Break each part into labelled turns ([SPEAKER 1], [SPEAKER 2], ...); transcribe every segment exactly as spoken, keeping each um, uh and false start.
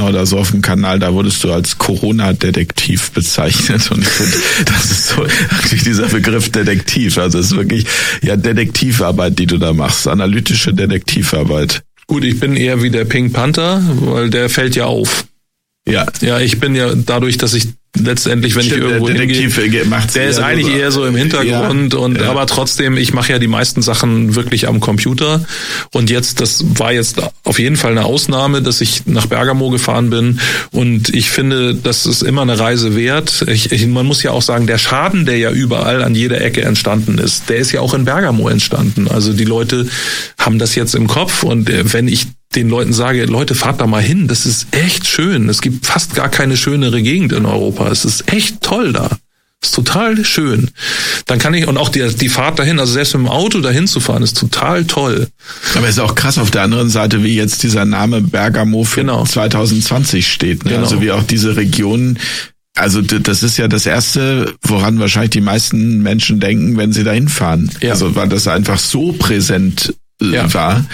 [SPEAKER 1] Rentner oder so auf dem Kanal, da wurdest du als Corona-Detektiv bezeichnet. Und ich finde, das ist so eigentlich dieser Begriff Detektiv. Also es ist wirklich ja Detektivarbeit, die du da machst, analytische Detektivarbeit.
[SPEAKER 2] Gut, ich bin eher wie der Pink Panther, weil der fällt ja auf. Ja. Ja, ich bin ja dadurch, dass ich letztendlich, wenn
[SPEAKER 1] Stimmt,
[SPEAKER 2] ich irgendwo
[SPEAKER 1] der Detektiv
[SPEAKER 2] hingehe,
[SPEAKER 1] macht's
[SPEAKER 2] der ist eigentlich so, eher so im Hintergrund ja, und ja. aber trotzdem, ich mache ja die meisten Sachen wirklich am Computer und jetzt, das war jetzt auf jeden Fall eine Ausnahme, dass ich nach Bergamo gefahren bin und ich finde, das ist immer eine Reise wert. Ich, ich, man muss ja auch sagen, der Schaden, der ja überall an jeder Ecke entstanden ist, der ist ja auch in Bergamo entstanden. Also die Leute haben das jetzt im Kopf und wenn ich den Leuten sage, Leute, fahrt da mal hin, das ist echt schön. Es gibt fast gar keine schönere Gegend in Europa. Es ist echt toll da. Es ist total schön. Dann kann ich, und auch die, die Fahrt dahin, also selbst mit dem Auto dahin zu fahren, ist total toll.
[SPEAKER 1] Aber es ist auch krass auf der anderen Seite, wie jetzt dieser Name Bergamo für genau. zwanzig zwanzig steht. Ne? Genau. Also wie auch diese Region. Also das ist ja das Erste, woran wahrscheinlich die meisten Menschen denken, wenn sie dahin fahren. Ja. Also weil das einfach so präsent ja. war.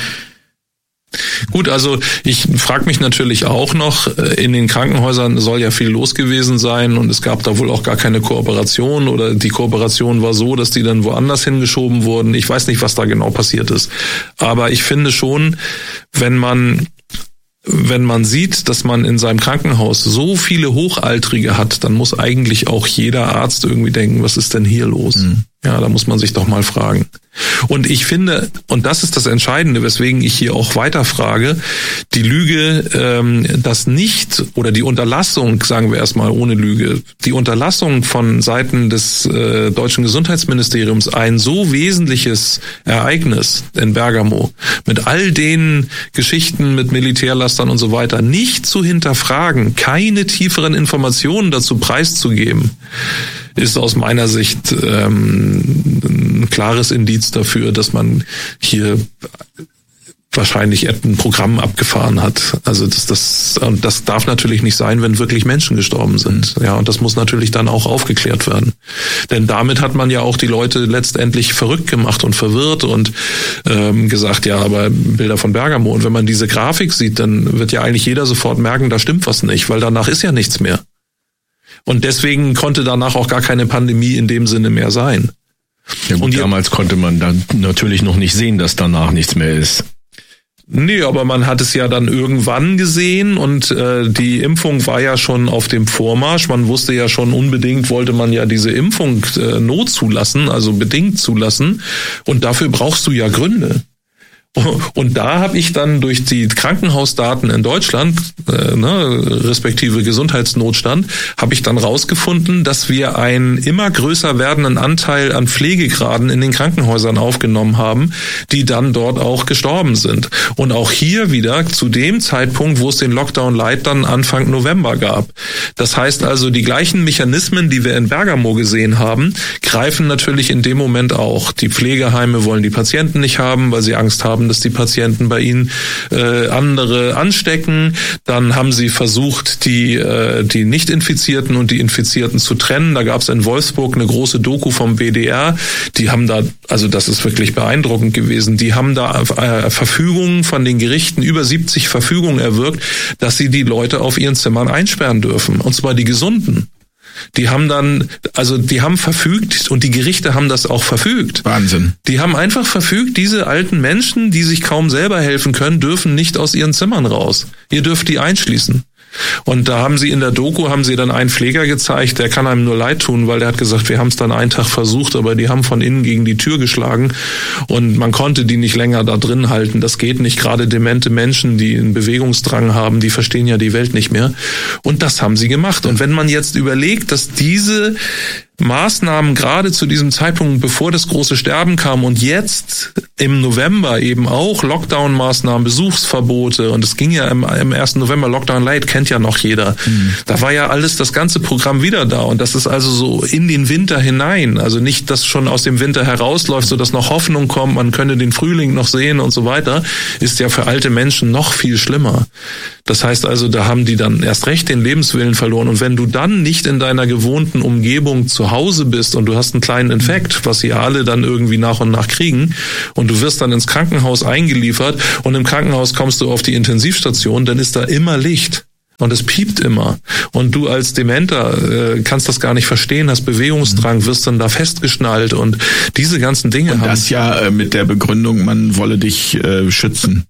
[SPEAKER 2] Gut, also ich frage mich natürlich auch noch, in den Krankenhäusern soll ja viel los gewesen sein und es gab da wohl auch gar keine Kooperation oder die Kooperation war so, dass die dann woanders hingeschoben wurden. Ich weiß nicht, was da genau passiert ist. Aber ich finde schon, wenn man wenn man sieht, dass man in seinem Krankenhaus so viele Hochaltrige hat, dann muss eigentlich auch jeder Arzt irgendwie denken, was ist denn hier los? Mhm. Ja, da muss man sich doch mal fragen. Und ich finde, und das ist das Entscheidende, weswegen ich hier auch weiterfrage, die Lüge, ähm, das nicht oder die Unterlassung, sagen wir erstmal ohne Lüge, die Unterlassung von Seiten des äh, deutschen Gesundheitsministeriums, ein so wesentliches Ereignis in Bergamo mit all den Geschichten mit Militärlastern und so weiter nicht zu hinterfragen, keine tieferen Informationen dazu preiszugeben, ist aus meiner Sicht ähm, ein klares Indiz dafür, dass man hier wahrscheinlich ein Programm abgefahren hat. Also das, das, und das darf natürlich nicht sein, wenn wirklich Menschen gestorben sind. Ja, und das muss natürlich dann auch aufgeklärt werden. Denn damit hat man ja auch die Leute letztendlich verrückt gemacht und verwirrt und ähm, gesagt, ja, aber Bilder von Bergamo. Und wenn man diese Grafik sieht, dann wird ja eigentlich jeder sofort merken, da stimmt was nicht, weil danach ist ja nichts mehr. Und deswegen konnte danach auch gar keine Pandemie in dem Sinne mehr sein.
[SPEAKER 3] Ja gut, und damals konnte man dann natürlich noch nicht sehen, dass danach nichts mehr ist.
[SPEAKER 2] Nee, aber man hat es ja dann irgendwann gesehen und äh, die Impfung war ja schon auf dem Vormarsch. Man wusste ja schon, unbedingt wollte man ja diese Impfung äh, not zulassen, also bedingt zulassen. Und dafür brauchst du ja Gründe. Und da habe ich dann durch die Krankenhausdaten in Deutschland, äh, ne, respektive Gesundheitsnotstand, habe ich dann rausgefunden, dass wir einen immer größer werdenden Anteil an Pflegegraden in den Krankenhäusern aufgenommen haben, die dann dort auch gestorben sind. Und auch hier wieder zu dem Zeitpunkt, wo es den Lockdown Light dann Anfang November gab. Das heißt also, die gleichen Mechanismen, die wir in Bergamo gesehen haben, greifen natürlich in dem Moment auch. Die Pflegeheime wollen die Patienten nicht haben, weil sie Angst haben, dass die Patienten bei ihnen äh, andere anstecken. Dann haben sie versucht, die äh, die Nicht-Infizierten und die Infizierten zu trennen. Da gab es in Wolfsburg eine große Doku vom B D R. Die haben da, also das ist wirklich beeindruckend gewesen, die haben da äh, Verfügungen von den Gerichten, über siebzig Verfügungen erwirkt, dass sie die Leute auf ihren Zimmern einsperren dürfen. Und zwar die Gesunden. Die haben dann, also die haben verfügt und die Gerichte haben das auch verfügt.
[SPEAKER 1] Wahnsinn.
[SPEAKER 2] Die haben einfach verfügt, diese alten Menschen, die sich kaum selber helfen können, dürfen nicht aus ihren Zimmern raus. Ihr dürft die einschließen. Und da haben sie in der Doku, haben sie dann einen Pfleger gezeigt, der kann einem nur leid tun, weil der hat gesagt, wir haben es dann einen Tag versucht, aber die haben von innen gegen die Tür geschlagen und man konnte die nicht länger da drin halten. Das geht nicht. Gerade demente Menschen, die einen Bewegungsdrang haben, die verstehen ja die Welt nicht mehr. Und das haben sie gemacht. Und wenn man jetzt überlegt, dass diese Maßnahmen gerade zu diesem Zeitpunkt, bevor das große Sterben kam und jetzt im November eben auch Lockdown-Maßnahmen, Besuchsverbote und es ging ja im, im ersten November, Lockdown Light kennt ja noch jeder. Mhm. Da war ja alles, das ganze Programm wieder da und das ist also so in den Winter hinein, also nicht, dass schon aus dem Winter herausläuft, so dass noch Hoffnung kommt, man könne den Frühling noch sehen und so weiter, ist ja für alte Menschen noch viel schlimmer. Das heißt also, da haben die dann erst recht den Lebenswillen verloren und wenn du dann nicht in deiner gewohnten Umgebung zu Hause bist und du hast einen kleinen Infekt, was sie alle dann irgendwie nach und nach kriegen und du wirst dann ins Krankenhaus eingeliefert und im Krankenhaus kommst du auf die Intensivstation, dann ist da immer Licht. Und es piept immer. Und du als Dementer äh, kannst das gar nicht verstehen, hast Bewegungsdrang, wirst dann da festgeschnallt und diese ganzen Dinge
[SPEAKER 1] und
[SPEAKER 2] haben...
[SPEAKER 1] das ja äh, mit der Begründung, man wolle dich äh, schützen.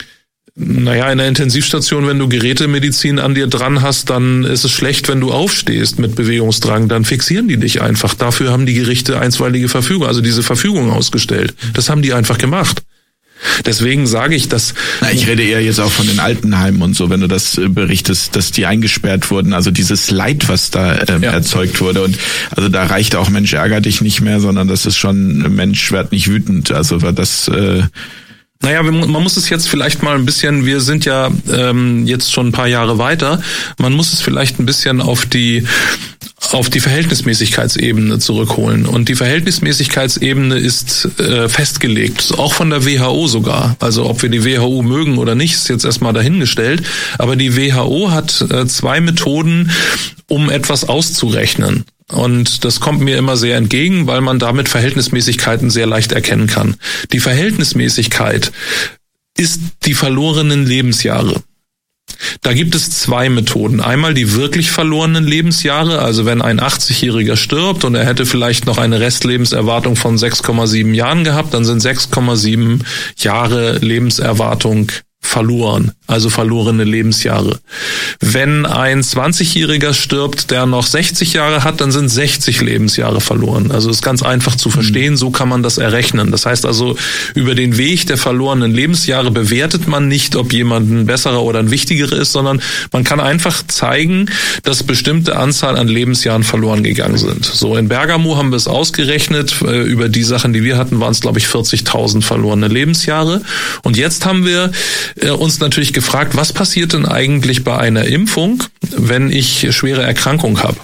[SPEAKER 2] Naja, in der Intensivstation, wenn du Gerätemedizin an dir dran hast, dann ist es schlecht, wenn du aufstehst mit Bewegungsdrang. Dann fixieren die dich einfach. Dafür haben die Gerichte einstweilige Verfügung, also diese Verfügung ausgestellt. Das haben die einfach gemacht. Deswegen sage ich, dass...
[SPEAKER 1] Na, ich rede eher jetzt auch von den Altenheimen und so, wenn du das berichtest, dass die eingesperrt wurden, also dieses Leid, was da ähm, ja. erzeugt wurde. Und also da reicht auch Mensch, ärger dich nicht mehr, sondern das ist schon Mensch, werd nicht wütend. Also das... Äh,
[SPEAKER 2] Naja, man muss es jetzt vielleicht mal ein bisschen, wir sind ja ähm, jetzt schon ein paar Jahre weiter, man muss es vielleicht ein bisschen auf die auf die Verhältnismäßigkeitsebene zurückholen. Und die Verhältnismäßigkeitsebene ist äh, festgelegt, auch von der W H O sogar. Also ob wir die W H O mögen oder nicht, ist jetzt erstmal dahingestellt. Aber die W H O hat äh, zwei Methoden, um etwas auszurechnen. Und das kommt mir immer sehr entgegen, weil man damit Verhältnismäßigkeiten sehr leicht erkennen kann. Die Verhältnismäßigkeit ist die verlorenen Lebensjahre. Da gibt es zwei Methoden. Einmal die wirklich verlorenen Lebensjahre, also wenn ein achtzigjähriger stirbt und er hätte vielleicht noch eine Restlebenserwartung von sechs Komma sieben Jahren gehabt, dann sind sechs Komma sieben Jahre Lebenserwartung verloren, also verlorene Lebensjahre. Wenn ein zwanzigjähriger stirbt, der noch sechzig Jahre hat, dann sind sechzig Lebensjahre verloren. Also ist ganz einfach zu verstehen, so kann man das errechnen. Das heißt also, über den Weg der verlorenen Lebensjahre bewertet man nicht, ob jemand ein besserer oder ein wichtigerer ist, sondern man kann einfach zeigen, dass bestimmte Anzahl an Lebensjahren verloren gegangen sind. So, in Bergamo haben wir es ausgerechnet, über die Sachen, die wir hatten, waren es, glaube ich, vierzigtausend verlorene Lebensjahre. Und jetzt haben wir uns natürlich gefragt, was passiert denn eigentlich bei einer Impfung, wenn ich schwere Erkrankung habe?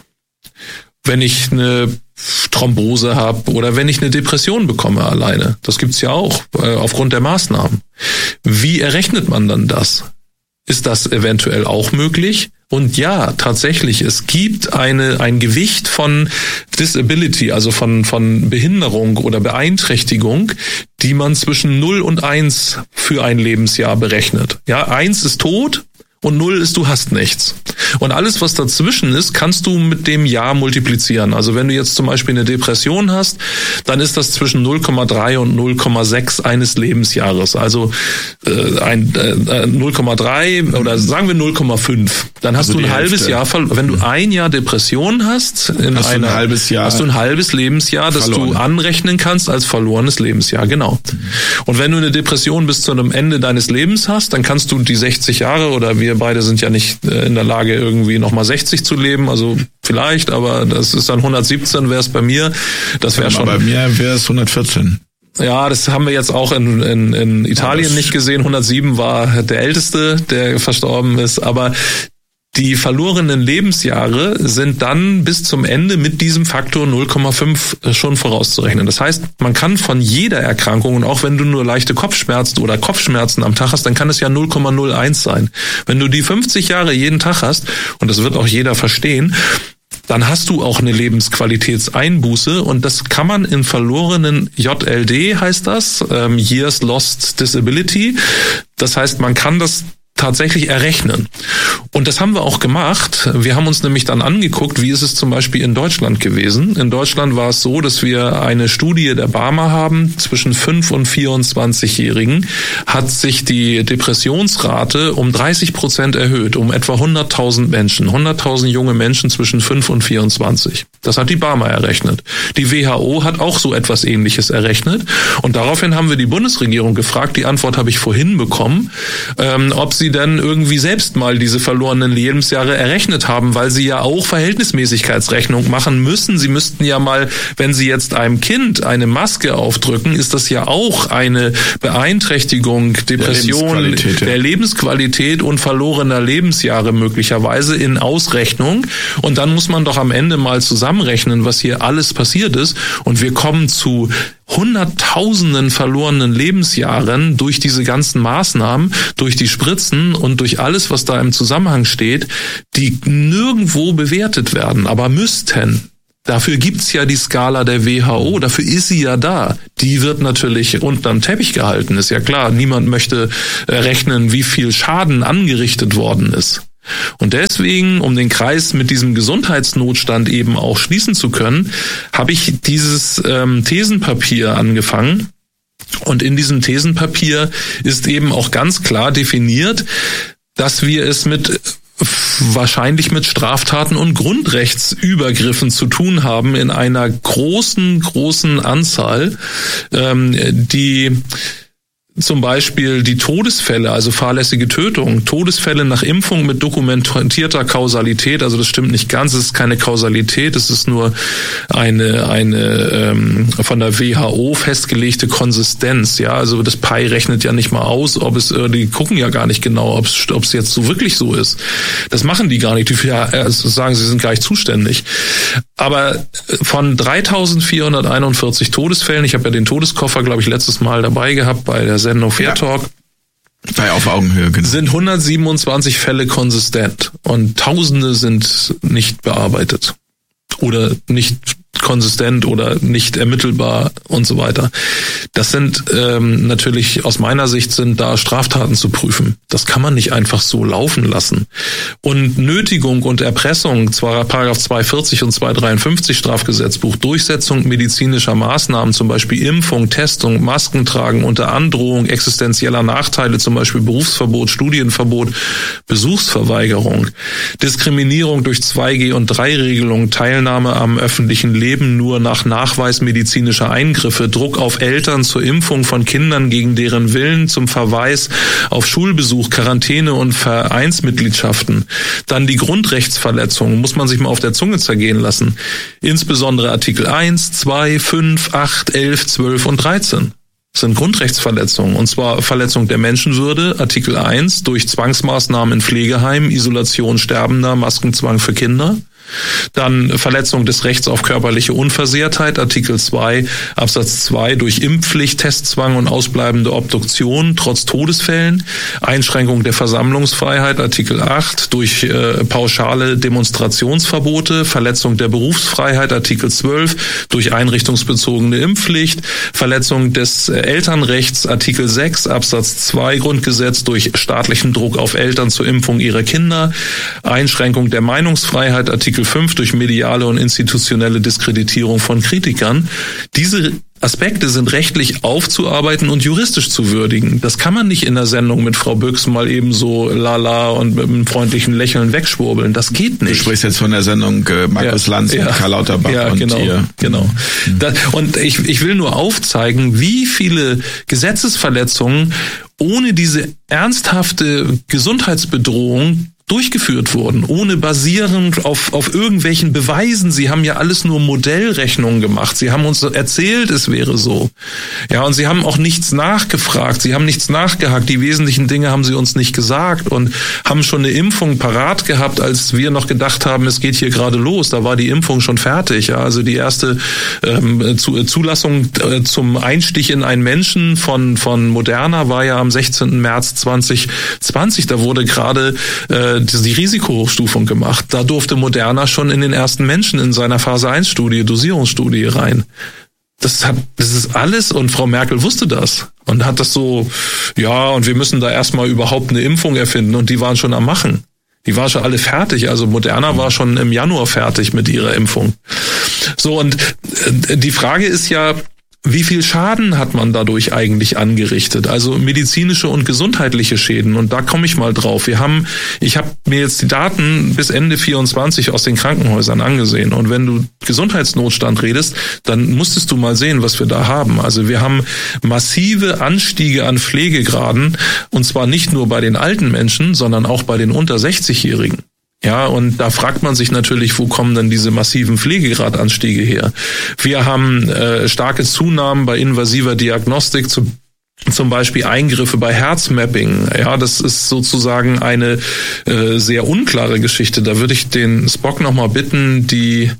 [SPEAKER 2] Wenn ich eine Thrombose habe oder wenn ich eine Depression bekomme alleine. Das gibt's ja auch äh, aufgrund der Maßnahmen. Wie errechnet man dann das? Ist das eventuell auch möglich? Und ja, tatsächlich, es gibt eine ein Gewicht von Disability, also von von Behinderung oder Beeinträchtigung, die man zwischen null und eins für ein Lebensjahr berechnet. Ja, eins ist tot und null ist, du hast nichts. Und alles, was dazwischen ist, kannst du mit dem Jahr multiplizieren. Also wenn du jetzt zum Beispiel eine Depression hast, dann ist das zwischen null Komma drei und null Komma sechs eines Lebensjahres. Also äh, ein äh, null Komma drei oder sagen wir null Komma fünf. Dann hast also du ein halbes Hälfte. Jahr, wenn du ein Jahr Depression hast, in
[SPEAKER 1] hast,
[SPEAKER 2] einer,
[SPEAKER 1] du ein halbes Jahr
[SPEAKER 2] hast du ein halbes Lebensjahr, das verloren. Du anrechnen kannst als verlorenes Lebensjahr, genau. Mhm. Und wenn du eine Depression bis zu einem Ende deines Lebens hast, dann kannst du die sechzig Jahre oder wir beide sind ja nicht in der Lage, irgendwie nochmal sechzig zu leben, also vielleicht, aber das ist dann hundertsiebzehn, wäre es bei mir. Das wäre schon.
[SPEAKER 1] Bei mir wäre es hundertvierzehn.
[SPEAKER 2] Ja, das haben wir jetzt auch in, in, in Italien nicht gesehen. hundertsieben war der Älteste, der verstorben ist, aber die verlorenen Lebensjahre sind dann bis zum Ende mit diesem Faktor null Komma fünf schon vorauszurechnen. Das heißt, man kann von jeder Erkrankung, und auch wenn du nur leichte Kopfschmerzen oder Kopfschmerzen am Tag hast, dann kann es ja null Komma null eins sein. Wenn du die fünfzig Jahre jeden Tag hast, und das wird auch jeder verstehen, dann hast du auch eine Lebensqualitätseinbuße und das kann man in verlorenen J L D, heißt das, ähm, Years Lost Disability. Das heißt, man kann das tatsächlich errechnen. Und das haben wir auch gemacht. Wir haben uns nämlich dann angeguckt, wie ist es zum Beispiel in Deutschland gewesen. In Deutschland war es so, dass wir eine Studie der Barmer haben. Zwischen fünf und vierundzwanzigjährigen hat sich die Depressionsrate um dreißig Prozent erhöht, um etwa hunderttausend Menschen, hunderttausend junge Menschen zwischen fünf und vierundzwanzig. Das hat die Barmer errechnet. Die W H O hat auch so etwas Ähnliches errechnet. Und daraufhin haben wir die Bundesregierung gefragt, die Antwort habe ich vorhin bekommen, ähm, ob sie dann irgendwie selbst mal diese verlorenen Lebensjahre errechnet haben, weil sie ja auch Verhältnismäßigkeitsrechnung machen müssen. Sie müssten ja mal, wenn sie jetzt einem Kind eine Maske aufdrücken, ist das ja auch eine Beeinträchtigung, Depression, der Lebensqualität, ja. der Lebensqualität und verlorener Lebensjahre möglicherweise in Ausrechnung. Und dann muss man doch am Ende mal zusammenrechnen, was hier alles passiert ist. Und wir kommen zu Hunderttausenden verlorenen Lebensjahren durch diese ganzen Maßnahmen, durch die Spritzen und durch alles, was da im Zusammenhang steht, die nirgendwo bewertet werden, aber müssten. Dafür gibt's ja die Skala der W H O, dafür ist sie ja da. Die wird natürlich unterm Teppich gehalten, ist ja klar. Niemand möchte rechnen, wie viel Schaden angerichtet worden ist. Und deswegen, um den Kreis mit diesem Gesundheitsnotstand eben auch schließen zu können, habe ich dieses ähm, Thesenpapier angefangen. Und in diesem Thesenpapier ist eben auch ganz klar definiert, dass wir es mit wahrscheinlich mit Straftaten und Grundrechtsübergriffen zu tun haben in einer großen, großen Anzahl, ähm, die zum Beispiel die Todesfälle, also fahrlässige Tötung, Todesfälle nach Impfung mit dokumentierter Kausalität, also das stimmt nicht ganz, es ist keine Kausalität, es ist nur eine eine ähm, von der W H O festgelegte Konsistenz, ja, also das P I rechnet ja nicht mal aus, ob es, die gucken ja gar nicht genau, ob es ob es jetzt so wirklich so ist. Das machen die gar nicht, die ja, sagen, sie sind gar nicht zuständig. Aber von dreitausendvierhunderteinundvierzig Todesfällen, ich habe ja den Todeskoffer, glaube ich, letztes Mal dabei gehabt bei der Sendung Fair Talk,
[SPEAKER 1] bei Auf Augenhöhe, genau.
[SPEAKER 2] Sind hundertsiebenundzwanzig Fälle konsistent und Tausende sind nicht bearbeitet oder nicht konsistent oder nicht ermittelbar und so weiter. Das sind ähm, natürlich aus meiner Sicht sind da Straftaten zu prüfen. Das kann man nicht einfach so laufen lassen. Und Nötigung und Erpressung, zwar Paragraph zweihundertvierzig und zweihundertdreiundfünfzig Strafgesetzbuch, Durchsetzung medizinischer Maßnahmen, zum Beispiel Impfung, Testung, Maskentragen unter Androhung existenzieller Nachteile, zum Beispiel Berufsverbot, Studienverbot, Besuchsverweigerung, Diskriminierung durch zwei G und drei Regelungen, Teilnahme am öffentlichen Leben nur nach Nachweis medizinischer Eingriffe, Druck auf Eltern zur Impfung von Kindern gegen deren Willen, zum Verweis auf Schulbesuch, Quarantäne und Vereinsmitgliedschaften. Dann die Grundrechtsverletzungen, muss man sich mal auf der Zunge zergehen lassen. Insbesondere Artikel eins, zwei, fünf, acht, elf, zwölf und dreizehn. Das sind Grundrechtsverletzungen, und zwar Verletzung der Menschenwürde, Artikel eins, durch Zwangsmaßnahmen in Pflegeheimen, Isolation Sterbender, Maskenzwang für Kinder. Dann Verletzung des Rechts auf körperliche Unversehrtheit, Artikel zwei, Absatz zwei, durch Impfpflicht, Testzwang und ausbleibende Obduktion trotz Todesfällen. Einschränkung der Versammlungsfreiheit, Artikel acht, durch äh, pauschale Demonstrationsverbote. Verletzung der Berufsfreiheit, Artikel zwölf, durch einrichtungsbezogene Impfpflicht. Verletzung des äh, Elternrechts, Artikel sechs, Absatz zwei Grundgesetz, durch staatlichen Druck auf Eltern zur Impfung ihrer Kinder. Einschränkung der Meinungsfreiheit, Artikel fünf, durch mediale und institutionelle Diskreditierung von Kritikern. Diese Aspekte sind rechtlich aufzuarbeiten und juristisch zu würdigen. Das kann man nicht in der Sendung mit Frau Büchs mal eben so lala und mit einem freundlichen Lächeln wegschwurbeln. Das geht nicht.
[SPEAKER 1] Du sprichst jetzt von der Sendung äh, Markus
[SPEAKER 2] ja,
[SPEAKER 1] Lanz
[SPEAKER 2] ja,
[SPEAKER 1] und Karl Lauterbach.
[SPEAKER 2] Ja,
[SPEAKER 1] und
[SPEAKER 2] genau,
[SPEAKER 1] ihr.
[SPEAKER 2] genau. Mhm. Das, und ich, ich will nur aufzeigen, wie viele Gesetzesverletzungen ohne diese ernsthafte Gesundheitsbedrohung durchgeführt wurden, ohne basierend auf, auf irgendwelchen Beweisen. Sie haben ja alles nur Modellrechnungen gemacht. Sie haben uns erzählt, es wäre so. Ja, und sie haben auch nichts nachgefragt. Sie haben nichts nachgehakt. Die wesentlichen Dinge haben sie uns nicht gesagt und haben schon eine Impfung parat gehabt, als wir noch gedacht haben, es geht hier gerade los. Da war die Impfung schon fertig. Ja, also die erste ähm, Zulassung äh, zum Einstich in einen Menschen von, von Moderna war ja am sechzehnten März zweitausendzwanzig. Da wurde gerade äh, die Risikohochstufung gemacht. Da durfte Moderna schon in den ersten Menschen in seiner Phase eins Studie, Dosierungsstudie rein. Das hat, das ist alles, und Frau Merkel wusste das und hat das so, ja, und wir müssen da erstmal überhaupt eine Impfung erfinden, und die waren schon am Machen. Die waren schon alle fertig, also Moderna war schon im Januar fertig mit ihrer Impfung. So, und die Frage ist ja, wie viel Schaden hat man dadurch eigentlich angerichtet? Also medizinische und gesundheitliche Schäden. Und da komme ich mal drauf. Wir haben, ich habe mir jetzt die Daten bis Ende vierundzwanzig aus den Krankenhäusern angesehen. Und wenn du Gesundheitsnotstand redest, dann musstest du mal sehen, was wir da haben. Also wir haben massive Anstiege an Pflegegraden. Und zwar nicht nur bei den alten Menschen, sondern auch bei den unter sechzig-Jährigen. Ja, und da fragt man sich natürlich, wo kommen denn diese massiven Pflegegradanstiege her? Wir haben äh, starke Zunahmen bei invasiver Diagnostik, zu, zum Beispiel Eingriffe bei Herzmapping. Ja, das ist sozusagen eine äh, sehr unklare Geschichte. Da würde ich den Spock nochmal bitten, die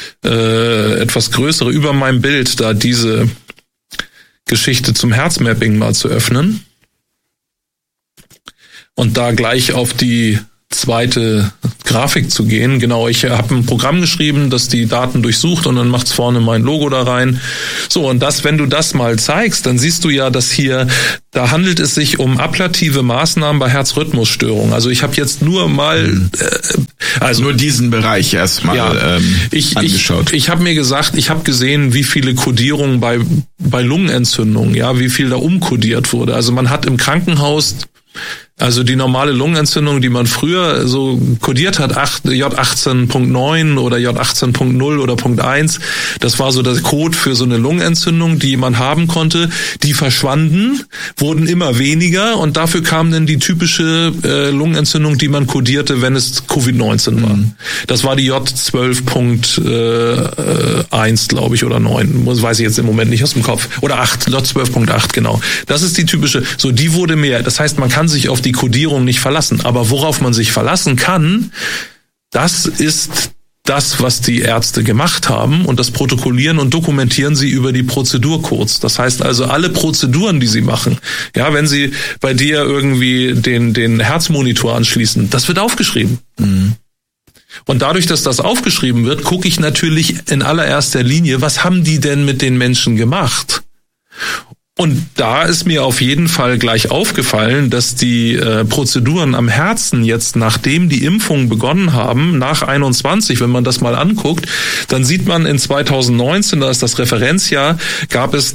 [SPEAKER 2] äh, etwas größere über meinem Bild, da diese Geschichte zum Herzmapping mal zu öffnen. Und da gleich auf die zweite Grafik zu gehen. Genau, ich habe ein Programm geschrieben, das die Daten durchsucht und dann macht's vorne mein Logo da rein. So, und das, wenn du das mal zeigst, dann siehst du ja, dass hier, da handelt es sich um ablative Maßnahmen bei Herzrhythmusstörungen. Also ich habe jetzt nur mal, äh, also
[SPEAKER 1] nur diesen Bereich erstmal
[SPEAKER 2] ja,
[SPEAKER 1] ähm,
[SPEAKER 2] ich,
[SPEAKER 1] angeschaut.
[SPEAKER 2] Ich, ich habe mir gesagt, ich habe gesehen, wie viele Kodierungen bei bei Lungenentzündungen, ja, wie viel da umkodiert wurde. Also man hat im Krankenhaus, also die normale Lungenentzündung, die man früher so kodiert hat, J achtzehn Punkt neun oder J achtzehn Punkt null oder Punkt eins, das war so der Code für so eine Lungenentzündung, die man haben konnte. Die verschwanden, wurden immer weniger und dafür kam dann die typische äh, Lungenentzündung, die man kodierte, wenn es Covid neunzehn war. Mhm. Das war die J zwölf Punkt eins, glaube ich, oder neun, weiß ich jetzt im Moment nicht aus dem Kopf. Oder acht, J zwölf Punkt acht, genau. Das ist die typische, so die wurde mehr. Das heißt, man kann sich auf die Kodierung nicht verlassen. Aber worauf man sich verlassen kann, das ist das, was die Ärzte gemacht haben, und das protokollieren und dokumentieren sie über die Prozedurcodes. Das heißt also, alle Prozeduren, die sie machen, ja, wenn sie bei dir irgendwie den, den Herzmonitor anschließen, das wird aufgeschrieben. Mhm. Und dadurch, dass das aufgeschrieben wird, gucke ich natürlich in allererster Linie, was haben die denn mit den Menschen gemacht? Und da ist mir auf jeden Fall gleich aufgefallen, dass die äh, Prozeduren am Herzen jetzt, nachdem die Impfungen begonnen haben, nach einundzwanzig, wenn man das mal anguckt, dann sieht man in zweitausendneunzehn, da ist das Referenzjahr, gab es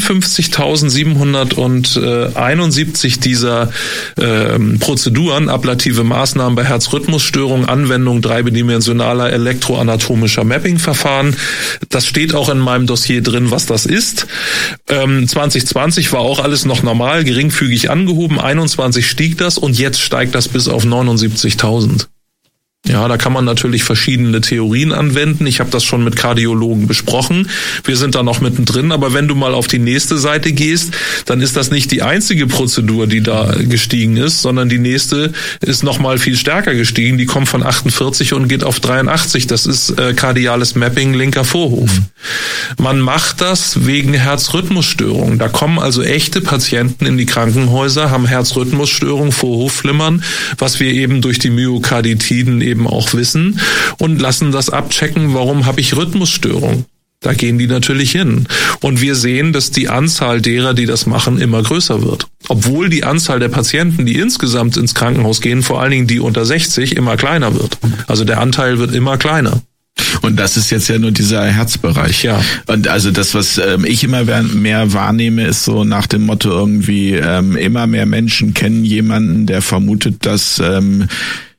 [SPEAKER 2] dreiundfünfzigtausendsiebenhunderteinundsiebzig dieser äh, Prozeduren, ablative Maßnahmen bei Herzrhythmusstörungen, Anwendung dreidimensionaler elektroanatomischer Mapping-Verfahren. Das steht auch in meinem Dossier drin, was das ist. Ähm, zwanzig zwanzig war auch alles noch normal, geringfügig angehoben, einundzwanzig stieg das und jetzt steigt das bis auf neunundsiebzigtausend. Ja, da kann man natürlich verschiedene Theorien anwenden. Ich habe das schon mit Kardiologen besprochen. Wir sind da noch mittendrin. Aber wenn du mal auf die nächste Seite gehst, dann ist das nicht die einzige Prozedur, die da gestiegen ist, sondern die nächste ist noch mal viel stärker gestiegen. Die kommt von achtundvierzig und geht auf dreiundachtzig. Das ist äh, kardiales Mapping linker Vorhof. Mhm. Man macht das wegen Herzrhythmusstörungen. Da kommen also echte Patienten in die Krankenhäuser, haben Herzrhythmusstörungen, Vorhofflimmern, was wir eben durch die Myokarditiden eben auch wissen, und lassen das abchecken, warum habe ich Rhythmusstörung. Da gehen die natürlich hin. Und wir sehen, dass die Anzahl derer, die das machen, immer größer wird. Obwohl die Anzahl der Patienten, die insgesamt ins Krankenhaus gehen, vor allen Dingen die unter sechzig, immer kleiner wird. Also der Anteil wird immer kleiner.
[SPEAKER 1] Und das ist jetzt ja nur dieser Herzbereich.
[SPEAKER 2] Ja.
[SPEAKER 1] Und also das, was ähm, ich immer mehr wahrnehme, ist so nach dem Motto irgendwie, ähm, immer mehr Menschen kennen jemanden, der vermutet, dass ähm,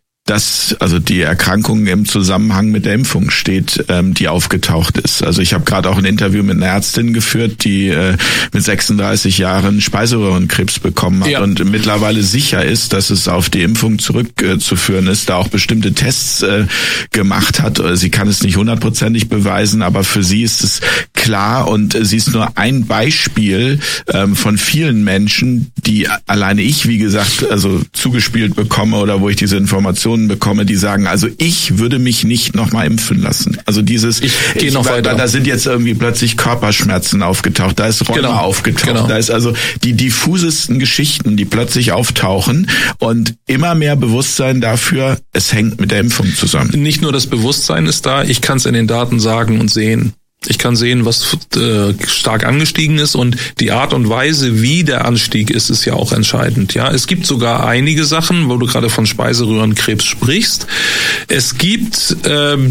[SPEAKER 1] dass also die Erkrankung im Zusammenhang mit der Impfung steht, ähm, die aufgetaucht ist. Also ich habe gerade auch ein Interview mit einer Ärztin geführt, die äh, mit sechsunddreißig Jahren Speiseröhrenkrebs bekommen hat, ja, und mittlerweile sicher ist, dass es auf die Impfung zurückzuführen äh, ist, da auch bestimmte Tests äh, gemacht hat. Sie kann es nicht hundertprozentig beweisen, aber für sie ist es klar, und äh, sie ist nur ein Beispiel ähm, von vielen Menschen, die alleine ich, wie gesagt, also zugespielt bekomme oder wo ich diese Informationen bekomme, die sagen, also ich würde mich nicht nochmal impfen lassen. Also dieses,
[SPEAKER 2] ich gehe noch weiter.
[SPEAKER 1] Da sind jetzt irgendwie plötzlich Körperschmerzen aufgetaucht, da ist Rheuma
[SPEAKER 2] genau.
[SPEAKER 1] aufgetaucht,
[SPEAKER 2] genau.
[SPEAKER 1] da ist also die diffusesten Geschichten, die plötzlich auftauchen, und immer mehr Bewusstsein dafür, es hängt mit der Impfung zusammen.
[SPEAKER 2] Nicht nur das Bewusstsein ist da, ich kann es in den Daten sagen und sehen. Ich kann sehen, was äh, stark angestiegen ist, und die Art und Weise, wie der Anstieg ist, ist ja auch entscheidend. Ja, es gibt sogar einige Sachen, wo du gerade von Speiseröhrenkrebs sprichst. Es gibt ähm,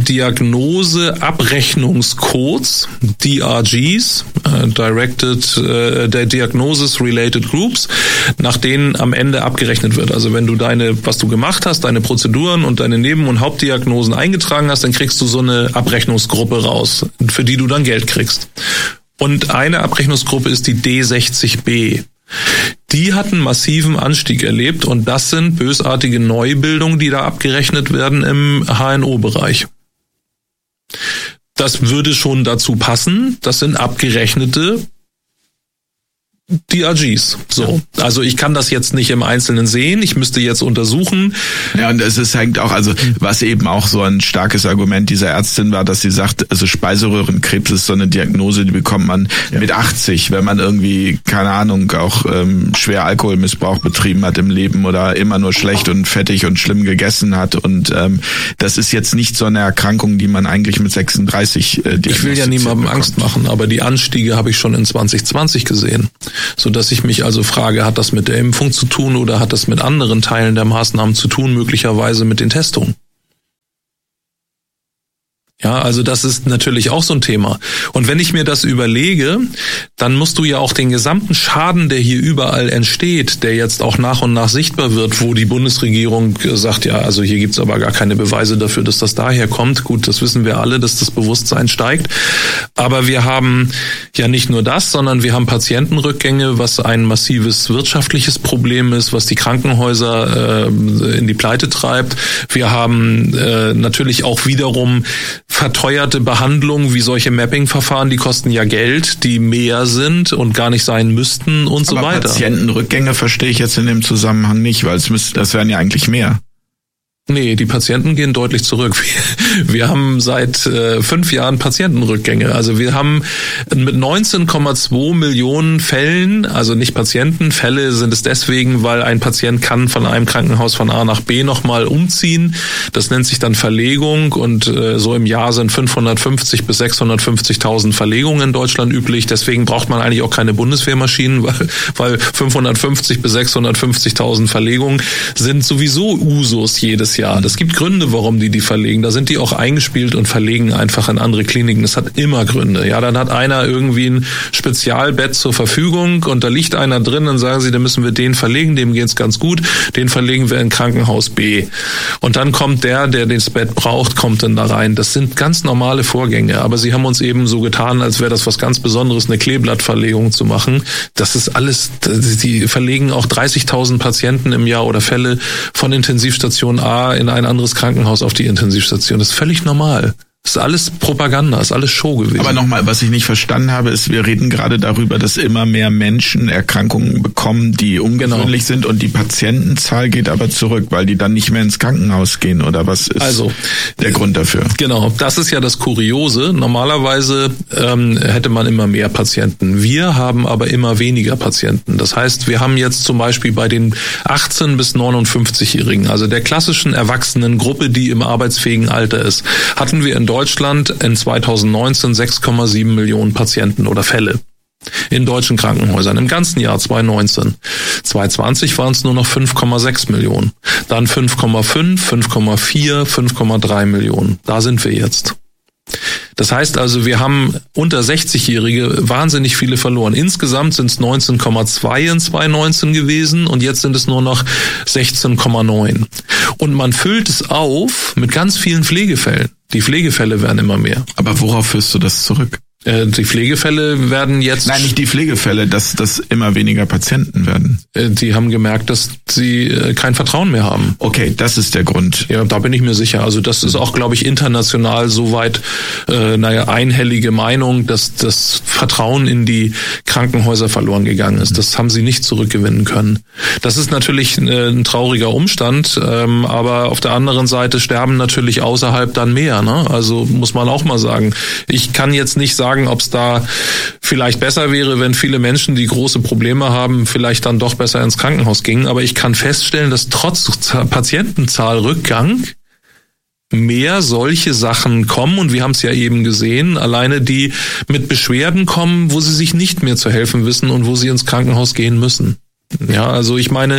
[SPEAKER 2] Diagnose-Abrechnungscodes, D R Gs, äh, Directed äh, der Diagnosis Related Groups, nach denen am Ende abgerechnet wird. Also wenn du deine, was du gemacht hast, deine Prozeduren und deine Neben- und Hauptdiagnosen eingetragen hast, dann kriegst du so eine Abrechnungsgruppe raus, für die du dann Geld kriegst. Und eine Abrechnungsgruppe ist die D sechzig B. Die hat einen massiven Anstieg erlebt, und das sind bösartige Neubildungen, die da abgerechnet werden im H N O-Bereich. Das würde schon dazu passen. Das sind abgerechnete die A Gs. So. Also ich kann das jetzt nicht im Einzelnen sehen. Ich müsste jetzt untersuchen.
[SPEAKER 1] Ja, und es ist halt auch, also was eben auch so ein starkes Argument dieser Ärztin war, dass sie sagt, also Speiseröhrenkrebs ist so eine Diagnose, die bekommt man ja. mit achtzig, wenn man irgendwie, keine Ahnung, auch ähm, schwer Alkoholmissbrauch betrieben hat im Leben oder immer nur schlecht und fettig und schlimm gegessen hat. Und ähm, das ist jetzt nicht so eine Erkrankung, die man eigentlich mit sechsunddreißig äh,
[SPEAKER 2] Ich will ja niemandem bekommt. Angst machen, aber die Anstiege habe ich schon in zwanzig zwanzig gesehen. So dass ich mich also frage, hat das mit der Impfung zu tun oder hat das mit anderen Teilen der Maßnahmen zu tun, möglicherweise mit den Testungen? Ja, also das ist natürlich auch so ein Thema. Und wenn ich mir das überlege, dann musst du ja auch den gesamten Schaden, der hier überall entsteht, der jetzt auch nach und nach sichtbar wird, wo die Bundesregierung sagt, ja, also hier gibt's aber gar keine Beweise dafür, dass das daher kommt. Gut, das wissen wir alle, dass das Bewusstsein steigt. Aber wir haben ja nicht nur das, sondern wir haben Patientenrückgänge, was ein massives wirtschaftliches Problem ist, was die Krankenhäuser äh, in die Pleite treibt. Wir haben äh, natürlich auch wiederum verteuerte Behandlungen wie solche Mapping-Verfahren, die kosten ja Geld, die mehr sind und gar nicht sein müssten und
[SPEAKER 1] Aber
[SPEAKER 2] so weiter.
[SPEAKER 1] Patientenrückgänge verstehe ich jetzt in dem Zusammenhang nicht, weil es müsste, das wären ja eigentlich mehr.
[SPEAKER 2] Nee, die Patienten gehen deutlich zurück. Wir, wir haben seit äh, fünf Jahren Patientenrückgänge. Also wir haben mit neunzehn Komma zwei Millionen Fällen, also nicht Patienten, Fälle sind es deswegen, weil ein Patient kann von einem Krankenhaus von A nach B nochmal umziehen. Das nennt sich dann Verlegung und äh, so im Jahr sind fünfhundertfünfzig bis sechshundertfünfzigtausend Verlegungen in Deutschland üblich. Deswegen braucht man eigentlich auch keine Bundeswehrmaschinen, weil, weil fünfhundertfünfzig bis sechshundertfünfzigtausend Verlegungen sind sowieso Usus jedes Jahr. Das gibt Gründe, warum die die verlegen. Da sind die auch eingespielt und verlegen einfach in andere Kliniken. Das hat immer Gründe. Ja, dann hat einer irgendwie ein Spezialbett zur Verfügung und da liegt einer drin, dann sagen sie, dann müssen wir den verlegen, dem geht's ganz gut, den verlegen wir in Krankenhaus B. Und dann kommt der, der das Bett braucht, kommt dann da rein. Das sind ganz normale Vorgänge, aber sie haben uns eben so getan, als wäre das was ganz Besonderes, eine Kleeblattverlegung zu machen. Das ist alles, die verlegen auch dreißigtausend Patienten im Jahr oder Fälle von Intensivstation A in ein anderes Krankenhaus auf die Intensivstation. Das ist völlig normal. Das ist alles Propaganda, ist alles Show gewesen.
[SPEAKER 1] Aber nochmal, was ich nicht verstanden habe, ist, wir reden gerade darüber, dass immer mehr Menschen Erkrankungen bekommen, die ungewöhnlich genau. sind und die Patientenzahl geht aber zurück, weil die dann nicht mehr ins Krankenhaus gehen oder was ist
[SPEAKER 2] also,
[SPEAKER 1] der Grund dafür?
[SPEAKER 2] Genau, das ist ja das Kuriose. Normalerweise ähm, hätte man immer mehr Patienten. Wir haben aber immer weniger Patienten. Das heißt, wir haben jetzt zum Beispiel bei den achtzehn- bis neunundfünfzigjährigen, also der klassischen Erwachsenengruppe, die im arbeitsfähigen Alter ist, hatten wir in Deutschland in zweitausendneunzehn sechs Komma sieben Millionen Patienten oder Fälle in deutschen Krankenhäusern im ganzen Jahr zweitausendneunzehn. zweitausendzwanzig waren es nur noch fünf Komma sechs Millionen. Dann fünf Komma fünf, fünf Komma vier, fünf Komma drei Millionen. Da sind wir jetzt. Das heißt also, wir haben unter sechzigjährige wahnsinnig viele verloren. Insgesamt sind es neunzehn Komma zwei in zweitausendneunzehn gewesen und jetzt sind es nur noch sechzehn Komma neun. Und man füllt es auf mit ganz vielen Pflegefällen. Die Pflegefälle werden immer mehr.
[SPEAKER 1] Aber worauf führst du das zurück?
[SPEAKER 2] Die Pflegefälle werden jetzt...
[SPEAKER 1] Nein, nicht die Pflegefälle, dass, dass immer weniger Patienten werden.
[SPEAKER 2] Die haben gemerkt, dass sie kein Vertrauen mehr haben.
[SPEAKER 1] Okay, das ist der Grund.
[SPEAKER 2] Ja, da bin ich mir sicher. Also das ist auch, glaube ich, international soweit äh, naja, einhellige Meinung, dass das Vertrauen in die Krankenhäuser verloren gegangen ist. Das haben sie nicht zurückgewinnen können. Das ist natürlich äh, ein trauriger Umstand, ähm, aber auf der anderen Seite sterben natürlich außerhalb dann mehr. Ne? Also muss man auch mal sagen. Ich kann jetzt nicht sagen, ob es da vielleicht besser wäre, wenn viele Menschen, die große Probleme haben, vielleicht dann doch besser ins Krankenhaus gingen. Aber ich kann feststellen, dass trotz Patientenzahlrückgang mehr solche Sachen kommen. Und wir haben es ja eben gesehen, alleine die mit Beschwerden kommen, wo sie sich nicht mehr zu helfen wissen und wo sie ins Krankenhaus gehen müssen. Ja, also ich meine,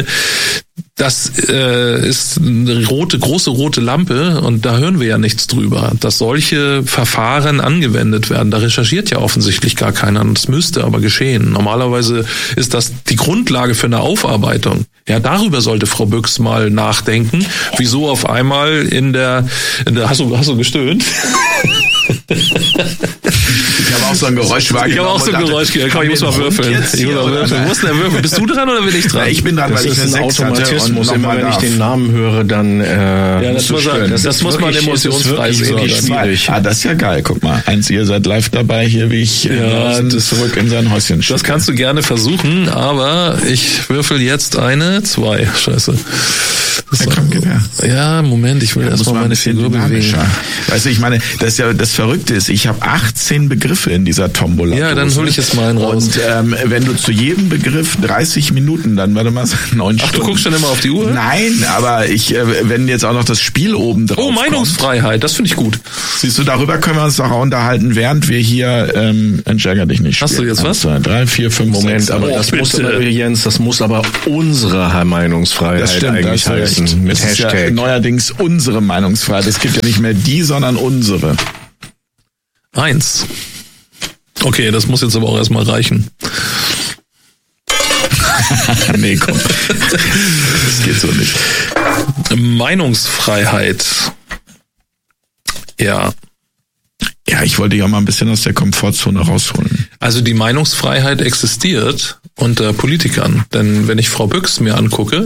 [SPEAKER 2] das äh, ist eine rote, große rote Lampe und da hören wir ja nichts drüber, dass solche Verfahren angewendet werden. Da recherchiert ja offensichtlich gar keiner und das müsste aber geschehen. Normalerweise ist das die Grundlage für eine Aufarbeitung. Ja, darüber sollte Frau Büchs mal nachdenken, wieso auf einmal in der, in der hast du, hast du gestöhnt?
[SPEAKER 1] Ich habe auch so ein Geräusch wahrgenommen.
[SPEAKER 2] Ich habe auch so ein Geräusch gehört. Komm, ich muss mal würfeln. Ich muss mal würfeln. Wo ist der Würfel? Bist du dran oder bin ich dran?
[SPEAKER 1] Ja, ich bin dran,
[SPEAKER 3] das
[SPEAKER 1] weil ich
[SPEAKER 3] ist
[SPEAKER 1] eine
[SPEAKER 3] ein
[SPEAKER 1] sechs
[SPEAKER 3] Automatismus.
[SPEAKER 1] Immer
[SPEAKER 3] wenn
[SPEAKER 1] darf.
[SPEAKER 3] ich den Namen höre, dann äh,
[SPEAKER 2] ja, das muss man, das, das muss man emotionsfrei sehen.
[SPEAKER 3] Schwierig.
[SPEAKER 1] Ah, das ist ja geil. Guck mal, eins, ihr seid live dabei hier, wie ich
[SPEAKER 2] ja,
[SPEAKER 1] das zurück in sein Häuschen schicke.
[SPEAKER 2] Das kannst du gerne versuchen, aber ich würfel jetzt eine, zwei. Scheiße. Das
[SPEAKER 1] ja, komm, ja.
[SPEAKER 2] ja, Moment, ich will ja, erstmal meine Figur bewegen.
[SPEAKER 1] Weißt du, ich meine, das ist ja das Verrückte ist, ich habe achtzehn Begriffe in dieser Tombola.
[SPEAKER 2] Ja, dann hole ich jetzt mal einen raus.
[SPEAKER 1] Und ähm, wenn du zu jedem Begriff dreißig Minuten, dann warte mal, neun Stunden.
[SPEAKER 2] Ach, du guckst schon immer auf die Uhr?
[SPEAKER 1] Nein, aber ich, äh, wenn jetzt auch noch das Spiel oben drauf
[SPEAKER 2] Oh, Meinungsfreiheit, kommt, das finde ich gut.
[SPEAKER 1] Siehst du, darüber können wir uns auch unterhalten, während wir hier ähm, Entschärger dich nicht spielen.
[SPEAKER 2] Hast du jetzt was?
[SPEAKER 1] Zwei, drei, vier, fünf,
[SPEAKER 3] Moment,
[SPEAKER 1] sechs,
[SPEAKER 3] aber
[SPEAKER 1] oh,
[SPEAKER 3] das
[SPEAKER 1] bitte.
[SPEAKER 3] muss aber, Jens, das muss aber unsere Meinungsfreiheit
[SPEAKER 1] das stimmt,
[SPEAKER 3] eigentlich
[SPEAKER 1] das
[SPEAKER 3] heißen.
[SPEAKER 1] Recht.
[SPEAKER 3] Mit
[SPEAKER 1] das
[SPEAKER 3] Hashtag.
[SPEAKER 1] Ist ja neuerdings unsere Meinungsfreiheit. Es gibt ja nicht mehr die, sondern unsere.
[SPEAKER 2] Eins. Okay, das muss jetzt aber auch erstmal reichen.
[SPEAKER 1] Nee, komm. Das geht so nicht.
[SPEAKER 2] Meinungsfreiheit. Ja.
[SPEAKER 1] Ja, ich wollte ja mal ein bisschen aus der Komfortzone rausholen.
[SPEAKER 2] Also die Meinungsfreiheit existiert unter Politikern. Denn wenn ich Frau Büchs mir angucke...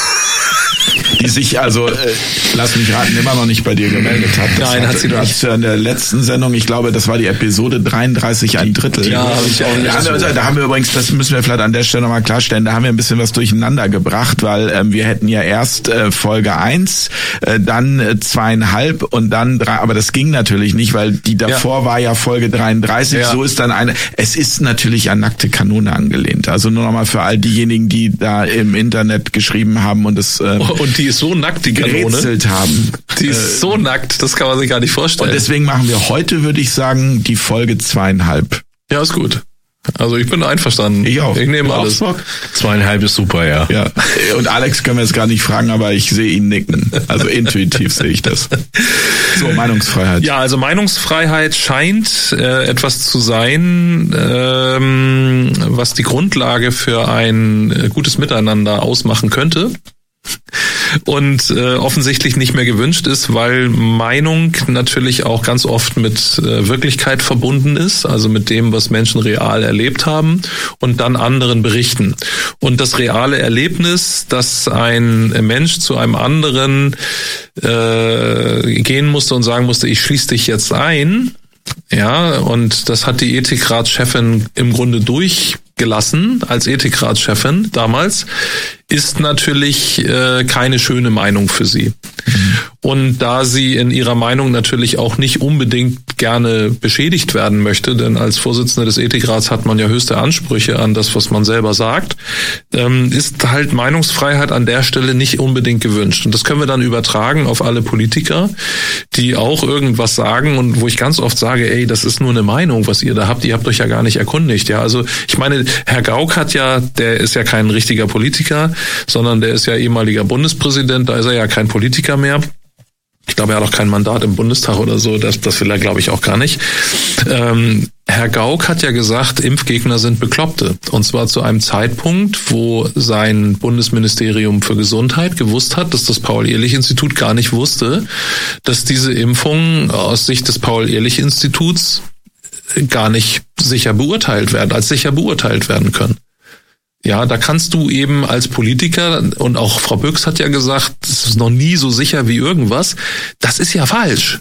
[SPEAKER 1] Die sich also, äh, lass mich raten, immer noch nicht bei dir gemeldet hat. Das
[SPEAKER 2] Nein, hat, hat sie nicht.
[SPEAKER 1] In der letzten Sendung, ich glaube, das war die Episode dreiunddreißig, ein Drittel.
[SPEAKER 2] Ja, hab ich auch nicht.
[SPEAKER 1] Da, haben wir, da haben wir übrigens, das müssen wir vielleicht an der Stelle nochmal klarstellen, da haben wir ein bisschen was durcheinander gebracht, weil ähm, wir hätten ja erst äh, Folge eins, äh, dann äh, zweieinhalb und dann drei, aber das ging natürlich nicht, weil die davor ja. war ja Folge dreiunddreißig, ja. So ist dann eine, es ist natürlich an nackte Kanone angelehnt. Also nur nochmal für all diejenigen, die da im Internet geschrieben haben und es ähm,
[SPEAKER 2] und die ist so nackt, die Kanone.
[SPEAKER 1] Gerätselt haben.
[SPEAKER 2] Die ist äh, so nackt, das kann man sich gar nicht vorstellen.
[SPEAKER 1] Und deswegen machen wir heute, würde ich sagen, die Folge zweieinhalb.
[SPEAKER 2] Ja, ist gut. Also ich bin einverstanden.
[SPEAKER 1] Ich auch.
[SPEAKER 2] Ich nehme alles.
[SPEAKER 3] Zweieinhalb ist super, ja.
[SPEAKER 1] Ja. Und Alex können wir jetzt gar nicht fragen, aber ich sehe ihn nicken. Also intuitiv sehe ich das. So, Meinungsfreiheit.
[SPEAKER 2] Ja, also Meinungsfreiheit scheint äh, etwas zu sein, ähm, was die Grundlage für ein äh, gutes Miteinander ausmachen könnte. Und äh, offensichtlich nicht mehr gewünscht ist, weil Meinung natürlich auch ganz oft mit äh, Wirklichkeit verbunden ist, also mit dem, was Menschen real erlebt haben und dann anderen berichten. Und das reale Erlebnis, dass ein Mensch zu einem anderen äh, gehen musste und sagen musste, ich schließe dich jetzt ein, ja, und das hat die Ethikratschefin im Grunde durchgelassen als Ethikratschefin damals, ist natürlich äh, keine schöne Meinung für sie. Mhm. Und da sie in ihrer Meinung natürlich auch nicht unbedingt gerne beschädigt werden möchte, denn als Vorsitzende des Ethikrats hat man ja höchste Ansprüche an das, was man selber sagt, ähm, ist halt Meinungsfreiheit an der Stelle nicht unbedingt gewünscht. Und das können wir dann übertragen auf alle Politiker, die auch irgendwas sagen und wo ich ganz oft sage, ey, das ist nur eine Meinung, was ihr da habt, ihr habt euch ja gar nicht erkundigt. Ja, also ich meine, Herr Gauck hat ja, der ist ja kein richtiger Politiker, sondern der ist ja ehemaliger Bundespräsident, da ist er ja kein Politiker mehr. Ich glaube, er hat auch kein Mandat im Bundestag oder so, das, das will er, glaube ich, auch gar nicht. Ähm, Herr Gauck hat ja gesagt, Impfgegner sind Bekloppte. Und zwar zu einem Zeitpunkt, wo sein Bundesministerium für Gesundheit gewusst hat, dass das Paul-Ehrlich-Institut gar nicht wusste, dass diese Impfungen aus Sicht des Paul-Ehrlich-Instituts gar nicht sicher beurteilt werden, als sicher beurteilt werden können. Ja, da kannst du eben als Politiker, und auch Frau Büchs hat ja gesagt, das ist noch nie so sicher wie irgendwas, das ist ja falsch.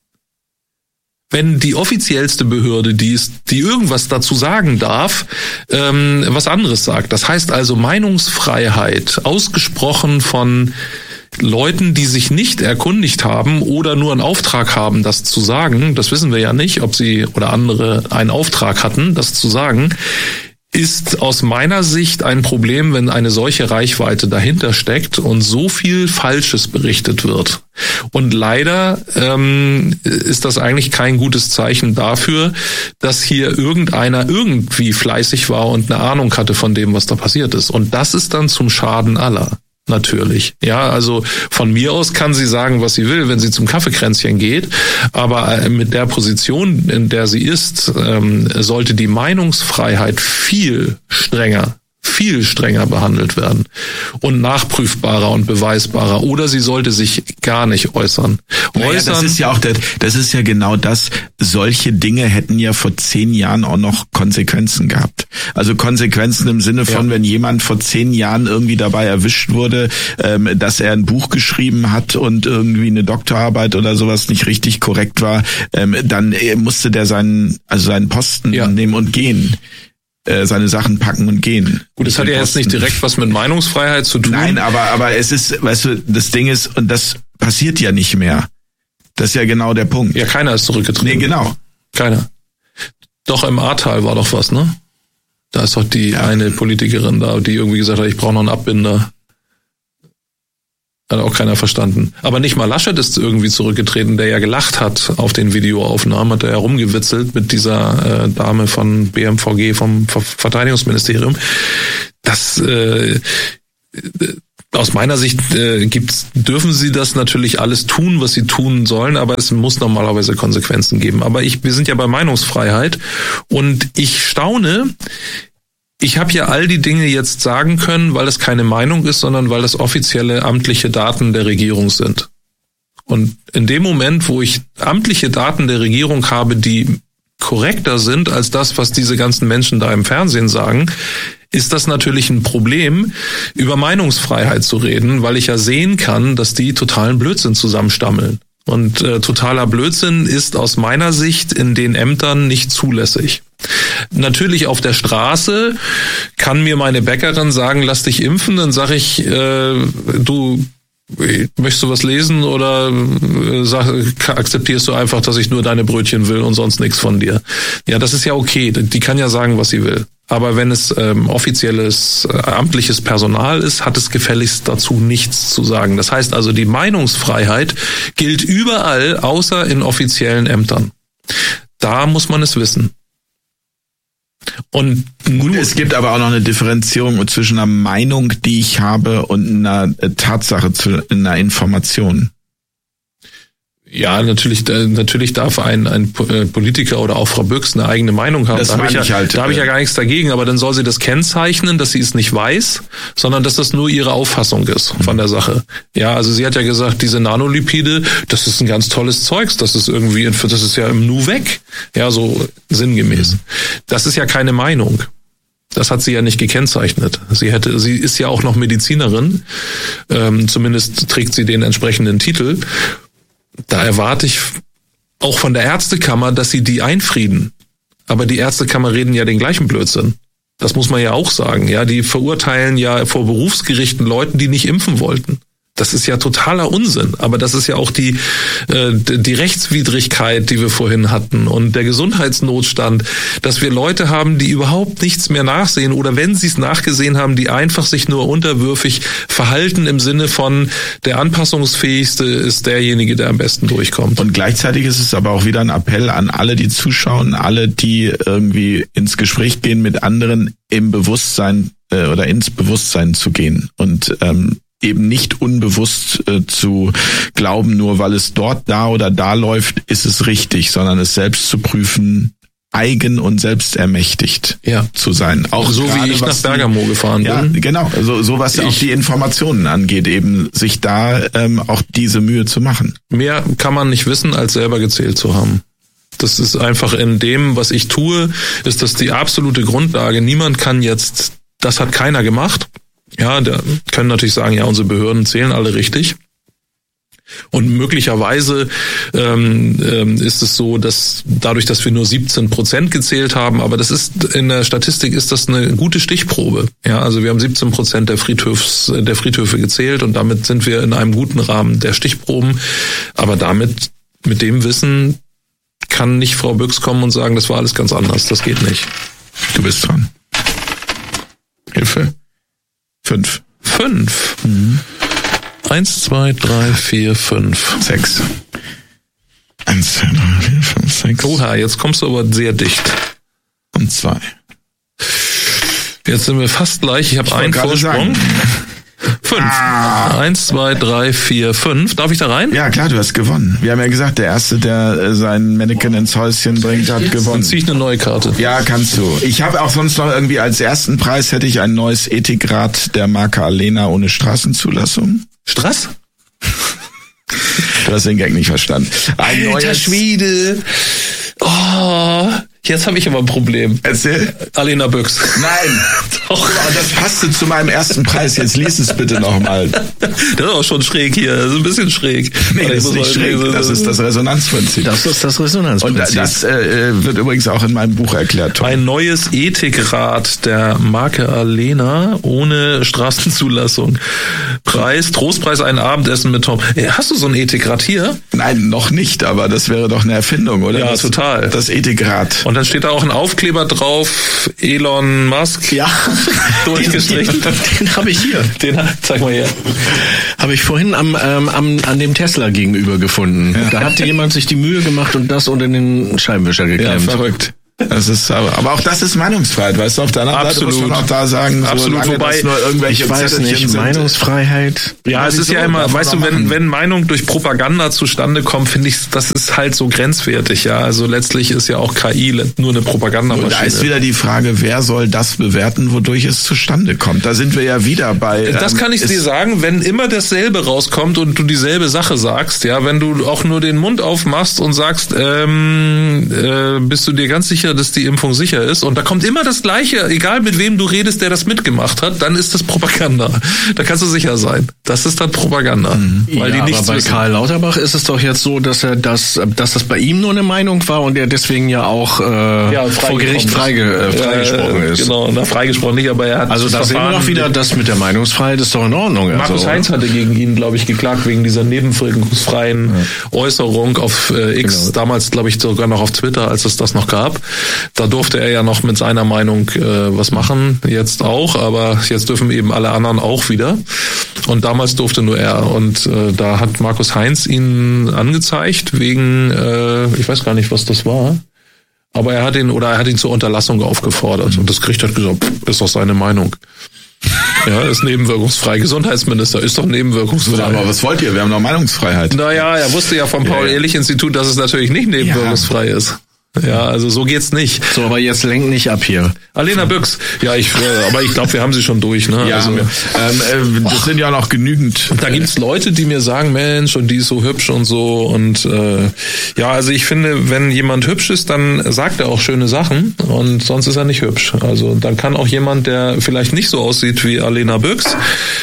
[SPEAKER 2] Wenn die offiziellste Behörde, die ist, die irgendwas dazu sagen darf, ähm, was anderes sagt. Das heißt also Meinungsfreiheit, ausgesprochen von Leuten, die sich nicht erkundigt haben oder nur einen Auftrag haben, das zu sagen, das wissen wir ja nicht, ob sie oder andere einen Auftrag hatten, das zu sagen, ist aus meiner Sicht ein Problem, wenn eine solche Reichweite dahinter steckt und so viel Falsches berichtet wird. Und leider ähm, ist das eigentlich kein gutes Zeichen dafür, dass hier irgendeiner irgendwie fleißig war und eine Ahnung hatte von dem, was da passiert ist. Und das ist dann zum Schaden aller. Natürlich. Ja, also von mir aus kann sie sagen, was sie will, wenn sie zum Kaffeekränzchen geht. Aber mit der Position, in der sie ist, ähm, sollte die Meinungsfreiheit viel strenger, viel strenger behandelt werden und nachprüfbarer und beweisbarer, oder sie sollte sich gar nicht äußern.
[SPEAKER 1] Naja,
[SPEAKER 2] äußern
[SPEAKER 1] das ist ja auch der, das ist ja genau das. Solche Dinge hätten ja vor zehn Jahren auch noch Konsequenzen gehabt. Also Konsequenzen im Sinne von, ja. wenn jemand vor zehn Jahren irgendwie dabei erwischt wurde, ähm, dass er ein Buch geschrieben hat und irgendwie eine Doktorarbeit oder sowas nicht richtig korrekt war, ähm, dann äh, musste der seinen, also seinen Posten ja. nehmen und gehen. Seine Sachen packen und gehen.
[SPEAKER 2] Gut, das hat ja jetzt nicht direkt was mit Meinungsfreiheit zu tun.
[SPEAKER 1] Nein, aber aber es ist, weißt du, das Ding ist, und das passiert ja nicht mehr. Das ist ja genau der Punkt.
[SPEAKER 2] Ja, keiner ist zurückgetreten.
[SPEAKER 1] Nee, genau.
[SPEAKER 2] Keiner. Doch im Ahrtal war doch was, ne? Da ist doch die ja. eine Politikerin da, die irgendwie gesagt hat, ich brauche noch einen Abbinder. Hat auch keiner verstanden. Aber nicht mal Laschet ist irgendwie zurückgetreten, der ja gelacht hat auf den Videoaufnahmen, hat er ja rumgewitzelt mit dieser äh, Dame von B M V G, vom Ver- Verteidigungsministerium. Das äh, aus meiner Sicht äh, gibt's, dürfen sie das natürlich alles tun, was sie tun sollen, aber es muss normalerweise Konsequenzen geben. Aber ich, wir sind ja bei Meinungsfreiheit und ich staune. Ich habe ja all die Dinge jetzt sagen können, weil es keine Meinung ist, sondern weil das offizielle amtliche Daten der Regierung sind. Und in dem Moment, wo ich amtliche Daten der Regierung habe, die korrekter sind als das, was diese ganzen Menschen da im Fernsehen sagen, ist das natürlich ein Problem, über Meinungsfreiheit zu reden, weil ich ja sehen kann, dass die totalen Blödsinn zusammenstammeln. Und äh, totaler Blödsinn ist aus meiner Sicht in den Ämtern nicht zulässig. Natürlich auf der Straße kann mir meine Bäckerin sagen, lass dich impfen, dann sage ich, äh, du, möchtest du was lesen oder äh, sag, akzeptierst du einfach, dass ich nur deine Brötchen will und sonst nichts von dir? Ja, das ist ja okay, die kann ja sagen, was sie will. Aber wenn es ähm, offizielles, äh, amtliches Personal ist, hat es gefälligst dazu nichts zu sagen. Das heißt also, die Meinungsfreiheit gilt überall, außer in offiziellen Ämtern. Da muss man es wissen. Und
[SPEAKER 1] gut, es gibt aber auch noch eine Differenzierung zwischen einer Meinung, die ich habe, und einer Tatsache, einer Information.
[SPEAKER 2] Ja, natürlich, natürlich darf ein, ein Politiker oder auch Frau Büchs eine eigene Meinung haben.
[SPEAKER 1] Das
[SPEAKER 2] da habe ich, ja,
[SPEAKER 1] ich halt,
[SPEAKER 2] da habe ich ja gar nichts dagegen, aber dann soll sie das kennzeichnen, dass sie es nicht weiß, sondern dass das nur ihre Auffassung ist von der Sache. Ja, also sie hat ja gesagt, diese Nanolipide, das ist ein ganz tolles Zeugs, das ist irgendwie, das ist ja im Nu weg. Ja, so sinngemäß. Das ist ja keine Meinung. Das hat sie ja nicht gekennzeichnet. Sie hätte, sie ist ja auch noch Medizinerin, ähm, zumindest trägt sie den entsprechenden Titel. Da erwarte ich auch von der Ärztekammer, dass sie die einfrieden. Aber die Ärztekammer reden ja den gleichen Blödsinn. Das muss man ja auch sagen. Ja, die verurteilen ja vor Berufsgerichten Leuten, die nicht impfen wollten. Das ist ja totaler Unsinn. Aber das ist ja auch die äh, die Rechtswidrigkeit, die wir vorhin hatten, und der Gesundheitsnotstand, dass wir Leute haben, die überhaupt nichts mehr nachsehen, oder wenn sie es nachgesehen haben, die einfach sich nur unterwürfig verhalten im Sinne von, der Anpassungsfähigste ist derjenige, der am besten durchkommt.
[SPEAKER 1] Und gleichzeitig ist es aber auch wieder ein Appell an alle, die zuschauen, alle, die irgendwie ins Gespräch gehen mit anderen, im Bewusstsein äh, oder ins Bewusstsein zu gehen und ähm, eben nicht unbewusst äh, zu glauben, nur weil es dort da oder da läuft, ist es richtig, sondern es selbst zu prüfen, eigen und selbstermächtigt
[SPEAKER 2] ja.
[SPEAKER 1] zu sein.
[SPEAKER 2] Auch so grade, wie ich nach Bergamo die, gefahren
[SPEAKER 1] ja,
[SPEAKER 2] bin.
[SPEAKER 1] Ja, genau. So, so was ich, auch die Informationen angeht, eben sich da ähm, auch diese Mühe zu machen.
[SPEAKER 2] Mehr kann man nicht wissen, als selber gezählt zu haben. Das ist einfach in dem, was ich tue, ist das die absolute Grundlage. Niemand kann jetzt, das hat keiner gemacht. Ja, da können natürlich sagen, ja, unsere Behörden zählen alle richtig. Und möglicherweise ähm, ähm, ist es so, dass dadurch, dass wir nur siebzehn Prozent gezählt haben, aber das ist in der Statistik ist das eine gute Stichprobe. Ja, also wir haben siebzehn Prozent der Friedhofs der Friedhöfe gezählt und damit sind wir in einem guten Rahmen der Stichproben. Aber damit mit dem Wissen kann nicht Frau Büchs kommen und sagen, das war alles ganz anders. Das geht nicht.
[SPEAKER 1] Du bist dran. Hilfe. Fünf.
[SPEAKER 2] Fünf. Mhm. Eins, zwei, drei, vier, fünf.
[SPEAKER 1] Sechs. Eins, zwei, drei, vier, fünf, sechs.
[SPEAKER 2] Oha, jetzt kommst du aber sehr dicht.
[SPEAKER 1] Und zwei.
[SPEAKER 2] Jetzt sind wir fast gleich. Ich habe einen Vorsprung. Fünf. Ah. Eins, zwei, drei, vier, fünf. Darf ich da rein?
[SPEAKER 1] Ja, klar, du hast gewonnen. Wir haben ja gesagt, der Erste, der äh, sein Mannequin ins Häuschen bringt, hat gewonnen.
[SPEAKER 2] Dann zieh ich eine neue Karte.
[SPEAKER 1] Ja, kannst du. Ich habe auch sonst noch irgendwie als ersten Preis hätte ich ein neues Ethikrad der Marke Alena ohne Straßenzulassung.
[SPEAKER 2] Strass?
[SPEAKER 1] Du hast den Gag nicht verstanden.
[SPEAKER 2] Ein Alter neues Schwede. Oh, jetzt habe ich aber ein Problem.
[SPEAKER 1] Erzähl.
[SPEAKER 2] Alena Büchs.
[SPEAKER 1] Nein.
[SPEAKER 2] Doch.
[SPEAKER 1] Das passte zu meinem ersten Preis. Jetzt lies es bitte nochmal.
[SPEAKER 2] Das ist auch schon schräg hier. Das ist ein bisschen schräg.
[SPEAKER 1] Nee, das ist nicht schräg. Das ist das Resonanzprinzip.
[SPEAKER 3] Das ist das Resonanzprinzip.
[SPEAKER 1] Und das äh, wird übrigens auch in meinem Buch erklärt. Tom.
[SPEAKER 2] Ein neues Ethikrad der Marke Alena ohne Straßenzulassung. Preis, Trostpreis, ein Abendessen mit Tom. Hast du so ein Ethikrad hier?
[SPEAKER 1] Nein, noch nicht, aber das wäre doch eine Erfindung, oder?
[SPEAKER 2] Ja,
[SPEAKER 1] das,
[SPEAKER 2] total.
[SPEAKER 1] Das Ethikrad.
[SPEAKER 2] Und dann steht da auch ein Aufkleber drauf, Elon Musk.
[SPEAKER 3] Ja.
[SPEAKER 2] Durchgestrichen.
[SPEAKER 3] Den, den habe ich hier.
[SPEAKER 2] Den, zeig mal her.
[SPEAKER 3] Habe ich vorhin am, ähm, am, an dem Tesla gegenüber gefunden. Ja. Da hat jemand sich die Mühe gemacht und das unter den Scheibenwischer geklemmt.
[SPEAKER 1] Ja, verrückt. Das ist aber, aber auch das ist Meinungsfreiheit, weißt du, auf der anderen
[SPEAKER 2] Absolut.
[SPEAKER 1] Seite muss man auch da sagen,
[SPEAKER 2] Absolut,
[SPEAKER 1] so
[SPEAKER 2] wobei,
[SPEAKER 1] nur irgendwelche
[SPEAKER 3] ich weiß nicht, sind. Meinungsfreiheit.
[SPEAKER 2] Ja, es ist ja immer, weißt du, wenn, wenn Meinung durch Propaganda zustande kommt, finde ich, das ist halt so grenzwertig, ja. Also letztlich ist ja auch K I nur eine Propagandamaschine.
[SPEAKER 1] Und da ist wieder die Frage, wer soll das bewerten, wodurch es zustande kommt? Da sind wir ja wieder bei.
[SPEAKER 2] Das kann ich dir sagen, wenn immer dasselbe rauskommt und du dieselbe Sache sagst, ja, wenn du auch nur den Mund aufmachst und sagst, ähm, äh, bist du dir ganz sicher, dass die Impfung sicher ist und da kommt immer das Gleiche, egal mit wem du redest, der das mitgemacht hat, dann ist das Propaganda. Da kannst du sicher sein. Das ist dann Propaganda. Mhm. Weil
[SPEAKER 3] ja,
[SPEAKER 2] die nichts
[SPEAKER 3] aber bei
[SPEAKER 2] wissen.
[SPEAKER 3] Karl Lauterbach ist es doch jetzt so, dass er das, dass das bei ihm nur eine Meinung war und er deswegen ja auch äh, ja, vor Gericht freige, äh, freigesprochen äh, ist.
[SPEAKER 2] Genau, na, freigesprochen nicht, aber er hat
[SPEAKER 3] also da sehen wir doch wieder, das mit der Meinungsfreiheit ist doch in Ordnung.
[SPEAKER 2] Markus
[SPEAKER 3] also,
[SPEAKER 2] Heinz hatte gegen ihn, glaube ich, geklagt wegen dieser nebenwirkungsfreien ja. Äußerung auf äh, X, genau. Damals glaube ich sogar noch auf Twitter, als es das noch gab. Da durfte er ja noch mit seiner Meinung äh, was machen, jetzt auch, aber jetzt dürfen eben alle anderen auch wieder. Und damals durfte nur er. Und äh, da hat Markus Heinz ihn angezeigt wegen, äh, ich weiß gar nicht, was das war. Aber er hat ihn, oder er hat ihn zur Unterlassung aufgefordert. Und das Gericht hat gesagt, pff, ist doch seine Meinung. Ja, ist nebenwirkungsfrei. Gesundheitsminister ist doch nebenwirkungsfrei.
[SPEAKER 1] Aber was wollt ihr? Wir haben noch Meinungsfreiheit.
[SPEAKER 2] Naja, er wusste ja vom Paul-Ehrlich-Institut, dass es natürlich nicht nebenwirkungsfrei ja. ist. Ja, also so geht's nicht.
[SPEAKER 3] So, aber jetzt lenk nicht ab hier.
[SPEAKER 2] Alena Büchs. Ja, ich, äh, aber ich glaube, wir haben sie schon durch, ne?
[SPEAKER 1] Ja,
[SPEAKER 2] also,
[SPEAKER 1] ähm, äh, das oh. sind ja noch genügend.
[SPEAKER 2] Da gibt's Leute, die mir sagen, Mensch, und die ist so hübsch und so und äh, ja, also ich finde, wenn jemand hübsch ist, dann sagt er auch schöne Sachen und sonst ist er nicht hübsch. Also dann kann auch jemand, der vielleicht nicht so aussieht wie Alena Büchs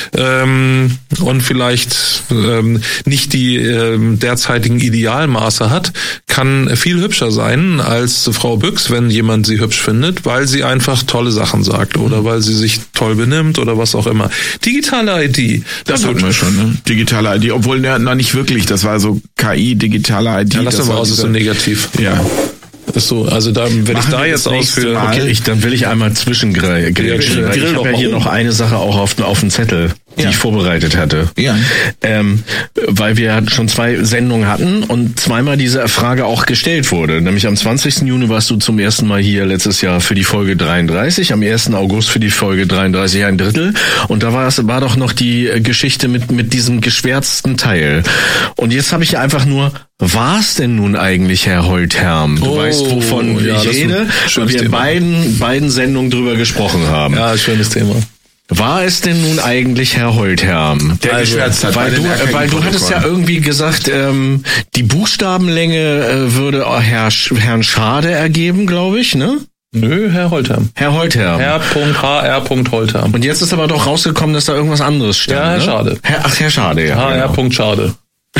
[SPEAKER 2] ähm, und vielleicht ähm, nicht die ähm, derzeitigen Idealmaße hat, kann viel hübscher sein als Frau Büchs, wenn jemand sie hübsch findet, weil sie einfach tolle Sachen sagt oder weil sie sich toll benimmt oder was auch immer. Digitale I D.
[SPEAKER 1] Das hatten wir schon, ne? Digitale I D, obwohl, na, na nicht wirklich, das war so K I, digitale I D.
[SPEAKER 2] Ja, lass das mal aus, ist so negativ.
[SPEAKER 1] Ja.
[SPEAKER 2] Ist so, also da, wenn Machen ich da jetzt ausführe,
[SPEAKER 3] okay, ich, dann will ich einmal zwischengrätschen. Ja, ich habe ja hier noch eine Sache auch auf, auf dem Zettel, die ja. ich vorbereitet hatte.
[SPEAKER 1] Ja.
[SPEAKER 3] Ähm, weil wir schon zwei Sendungen hatten und zweimal diese Frage auch gestellt wurde. Nämlich am zwanzigsten Juni warst du zum ersten Mal hier letztes Jahr für die Folge dreiunddreißig, am ersten August für die Folge dreiunddreißig ein Drittel. Und da war es, war doch noch die Geschichte mit, mit diesem geschwärzten Teil. Und jetzt habe ich einfach nur, war es denn nun eigentlich Herr Holtherm? Du oh, weißt, wovon ja, ich rede, weil wir in beiden, beiden Sendungen drüber gesprochen haben.
[SPEAKER 2] Ja, schönes Thema.
[SPEAKER 3] War es denn nun eigentlich Herr Holtherm?
[SPEAKER 1] Der also, geschwärzt hat.
[SPEAKER 3] Weil du, weil du hattest ja irgendwie gesagt, ähm, die Buchstabenlänge äh, würde Herr, Herrn Schade ergeben, glaube ich, ne?
[SPEAKER 2] Nö, Herr Holtherm.
[SPEAKER 3] Herr Holtherm.
[SPEAKER 2] Herr H R Holtherm.
[SPEAKER 3] Und jetzt ist aber doch rausgekommen, dass da irgendwas anderes stand.
[SPEAKER 2] Ja, Herr
[SPEAKER 3] ne?
[SPEAKER 2] Schade.
[SPEAKER 3] Herr, ach, Herr Schade, ja.
[SPEAKER 2] H R Genau. Schade.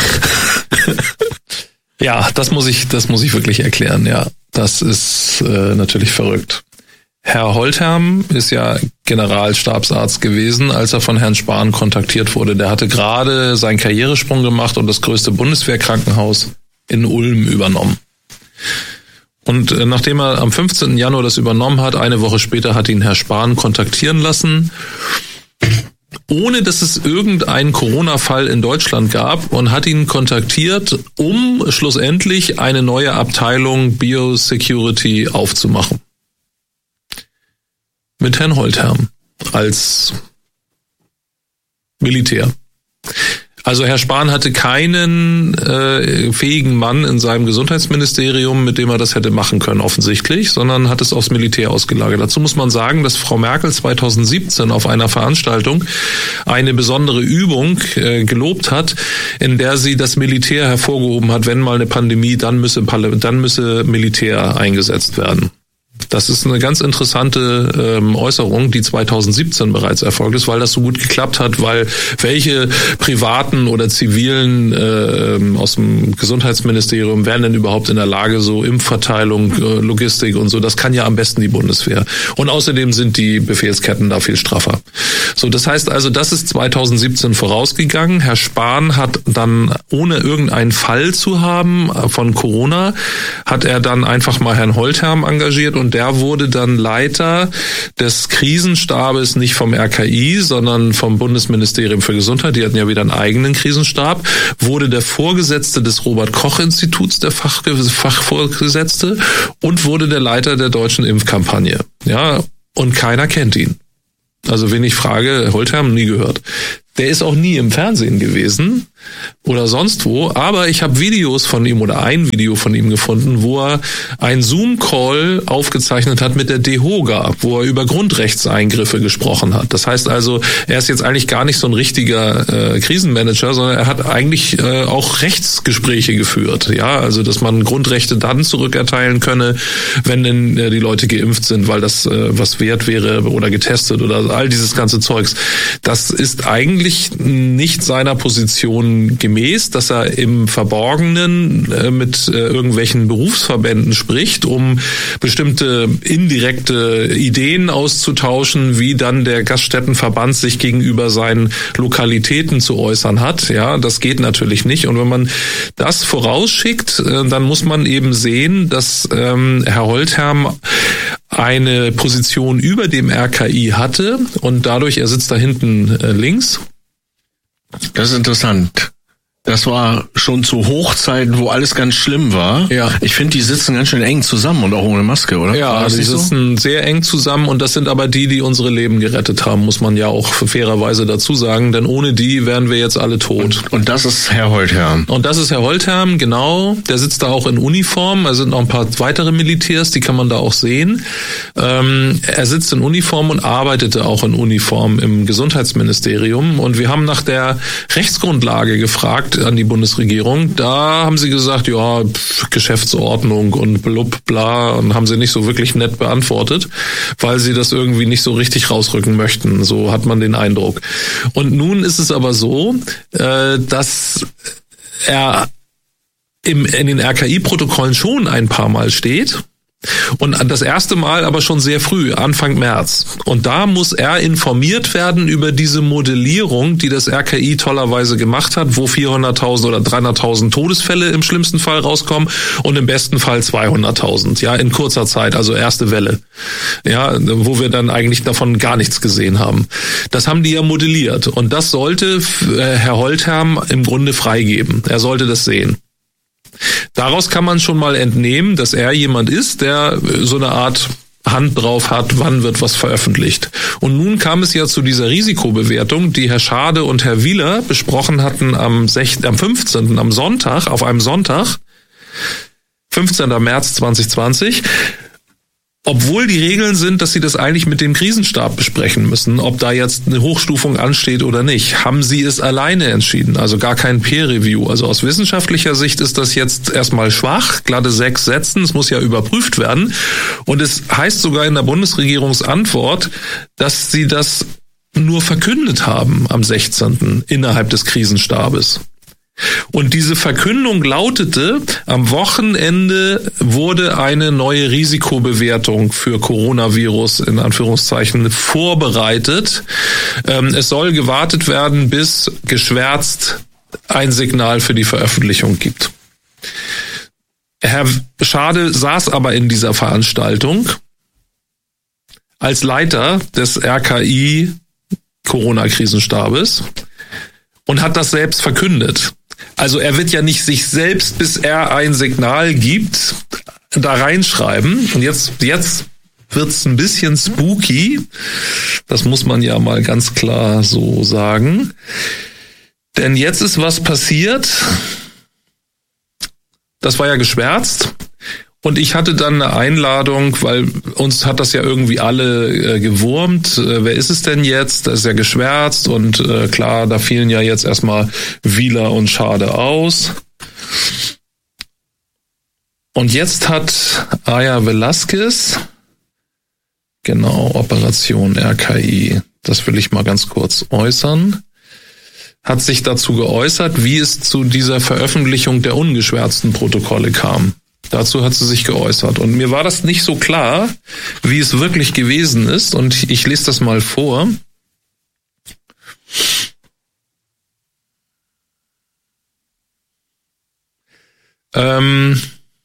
[SPEAKER 2] Ja, das muss ich, das muss ich wirklich erklären, ja. Das ist äh, natürlich verrückt. Herr Holtherm ist ja Generalstabsarzt gewesen, als er von Herrn Spahn kontaktiert wurde. Der hatte gerade seinen Karrieresprung gemacht und das größte Bundeswehrkrankenhaus in Ulm übernommen. Und äh, nachdem er am fünfzehnten Januar das übernommen hat, eine Woche später hat ihn Herr Spahn kontaktieren lassen, ohne dass es irgendeinen Corona-Fall in Deutschland gab, und hat ihn kontaktiert, um schlussendlich eine neue Abteilung Biosecurity aufzumachen. Mit Herrn Holtherm als Militär. Also Herr Spahn hatte keinen äh, fähigen Mann in seinem Gesundheitsministerium, mit dem er das hätte machen können offensichtlich, sondern hat es aufs Militär ausgelagert. Dazu muss man sagen, dass Frau Merkel zweitausendsiebzehn auf einer Veranstaltung eine besondere Übung äh, gelobt hat, in der sie das Militär hervorgehoben hat, wenn mal eine Pandemie, dann müsse, dann müsse Militär eingesetzt werden. Das ist eine ganz interessante ähm, Äußerung, die zweitausendsiebzehn bereits erfolgt ist, weil das so gut geklappt hat, weil welche privaten oder zivilen äh, aus dem Gesundheitsministerium wären denn überhaupt in der Lage, so Impfverteilung, äh, Logistik und so, das kann ja am besten die Bundeswehr. Und außerdem sind die Befehlsketten da viel straffer. So, das heißt also, das ist zweitausendsiebzehn vorausgegangen. Herr Spahn hat dann, ohne irgendeinen Fall zu haben von Corona, hat er dann einfach mal Herrn Holtherm engagiert und der wurde dann Leiter des Krisenstabes, nicht vom R K I, sondern vom Bundesministerium für Gesundheit. Die hatten ja wieder einen eigenen Krisenstab. Wurde der Vorgesetzte des Robert-Koch-Instituts, der Fach, Fachvorgesetzte, und wurde der Leiter der deutschen Impfkampagne. Ja, und keiner kennt ihn. Also wen ich frage, Holtherm, nie gehört. Der ist auch nie im Fernsehen gewesen oder sonst wo, aber ich habe Videos von ihm oder ein Video von ihm gefunden, wo er einen Zoom-Call aufgezeichnet hat mit der DEHOGA, wo er über Grundrechtseingriffe gesprochen hat. Das heißt also, er ist jetzt eigentlich gar nicht so ein richtiger äh, Krisenmanager, sondern er hat eigentlich äh, auch Rechtsgespräche geführt. Ja, also dass man Grundrechte dann zurückerteilen könne, wenn denn äh, die Leute geimpft sind, weil das äh, was wert wäre oder getestet oder all dieses ganze Zeugs. Das ist eigentlich nicht seiner Position gemäß, dass er im Verborgenen äh, mit äh, irgendwelchen Berufsverbänden spricht, um bestimmte indirekte Ideen auszutauschen, wie dann der Gaststättenverband sich gegenüber seinen Lokalitäten zu äußern hat. Ja, das geht natürlich nicht. Und wenn man das vorausschickt, äh, dann muss man eben sehen, dass ähm, Herr Holtherm eine Position über dem R K I hatte und dadurch, er sitzt da hinten äh, links.
[SPEAKER 3] Das ist interessant. Das war schon zu Hochzeiten, wo alles ganz schlimm war.
[SPEAKER 2] Ja.
[SPEAKER 3] Ich finde, die sitzen ganz schön eng zusammen und auch ohne Maske, oder?
[SPEAKER 2] Ja, die sitzen so? sehr eng zusammen und das sind aber die, die unsere Leben gerettet haben, muss man ja auch fairerweise dazu sagen, denn ohne die wären wir jetzt alle tot.
[SPEAKER 3] Und, und das ist Herr Holtherm.
[SPEAKER 2] Und das ist Herr Holtherm, genau. Der sitzt da auch in Uniform. Da sind noch ein paar weitere Militärs, die kann man da auch sehen. Ähm, er sitzt in Uniform und arbeitete auch in Uniform im Gesundheitsministerium und wir haben nach der Rechtsgrundlage gefragt an die Bundesregierung. Da haben sie gesagt, ja, pf, Geschäftsordnung und blub, bla, und haben sie nicht so wirklich nett beantwortet, weil sie das irgendwie nicht so richtig rausrücken möchten. So hat man den Eindruck. Und nun ist es aber so, äh, dass er im, in den R K I-Protokollen schon ein paar Mal steht. Und das erste Mal aber schon sehr früh, Anfang März. Und da muss er informiert werden über diese Modellierung, die das R K I tollerweise gemacht hat, wo vierhunderttausend oder dreihunderttausend Todesfälle im schlimmsten Fall rauskommen und im besten Fall zweihunderttausend, ja, in kurzer Zeit, also erste Welle. Ja, wo wir dann eigentlich davon gar nichts gesehen haben. Das haben die ja modelliert und das sollte Herr Holtherm im Grunde freigeben. Er sollte das sehen. Daraus kann man schon mal entnehmen, dass er jemand ist, der so eine Art Hand drauf hat, wann wird was veröffentlicht. Und nun kam es ja zu dieser Risikobewertung, die Herr Schade und Herr Wieler besprochen hatten am fünfzehnten, am Sonntag, auf einem Sonntag, fünfzehnten März zweitausendzwanzig. Obwohl die Regeln sind, dass sie das eigentlich mit dem Krisenstab besprechen müssen, ob da jetzt eine Hochstufung ansteht oder nicht, haben sie es alleine entschieden, also gar kein Peer-Review. Also aus wissenschaftlicher Sicht ist das jetzt erstmal schwach, glatte sechs Sätzen, es muss ja überprüft werden. Und es heißt sogar in der Bundesregierungsantwort, dass sie das nur verkündet haben am sechzehnten innerhalb des Krisenstabes. Und diese Verkündung lautete, am Wochenende wurde eine neue Risikobewertung für Coronavirus in Anführungszeichen vorbereitet. Es soll gewartet werden, bis geschwärzt ein Signal für die Veröffentlichung gibt. Herr Schade saß aber in dieser Veranstaltung als Leiter des R K I Corona-Krisenstabes und hat das selbst verkündet. Also er wird ja nicht sich selbst, bis er ein Signal gibt, da reinschreiben. Und jetzt, jetzt wird's ein bisschen spooky. Das muss man ja mal ganz klar so sagen. Denn jetzt ist was passiert. Das war ja geschwärzt. Und ich hatte dann eine Einladung, weil uns hat das ja irgendwie alle äh, gewurmt. Äh, wer ist es denn jetzt? Das ist ja geschwärzt und äh, klar, da fielen ja jetzt erstmal Wieler und Schade aus. Und jetzt hat Aya Velasquez, genau, Operation R K I, das will ich mal ganz kurz äußern, hat sich dazu geäußert, wie es zu dieser Veröffentlichung der ungeschwärzten Protokolle kam. Dazu hat sie sich geäußert. Und mir war das nicht so klar, wie es wirklich gewesen ist. Und ich lese das mal vor. Ähm,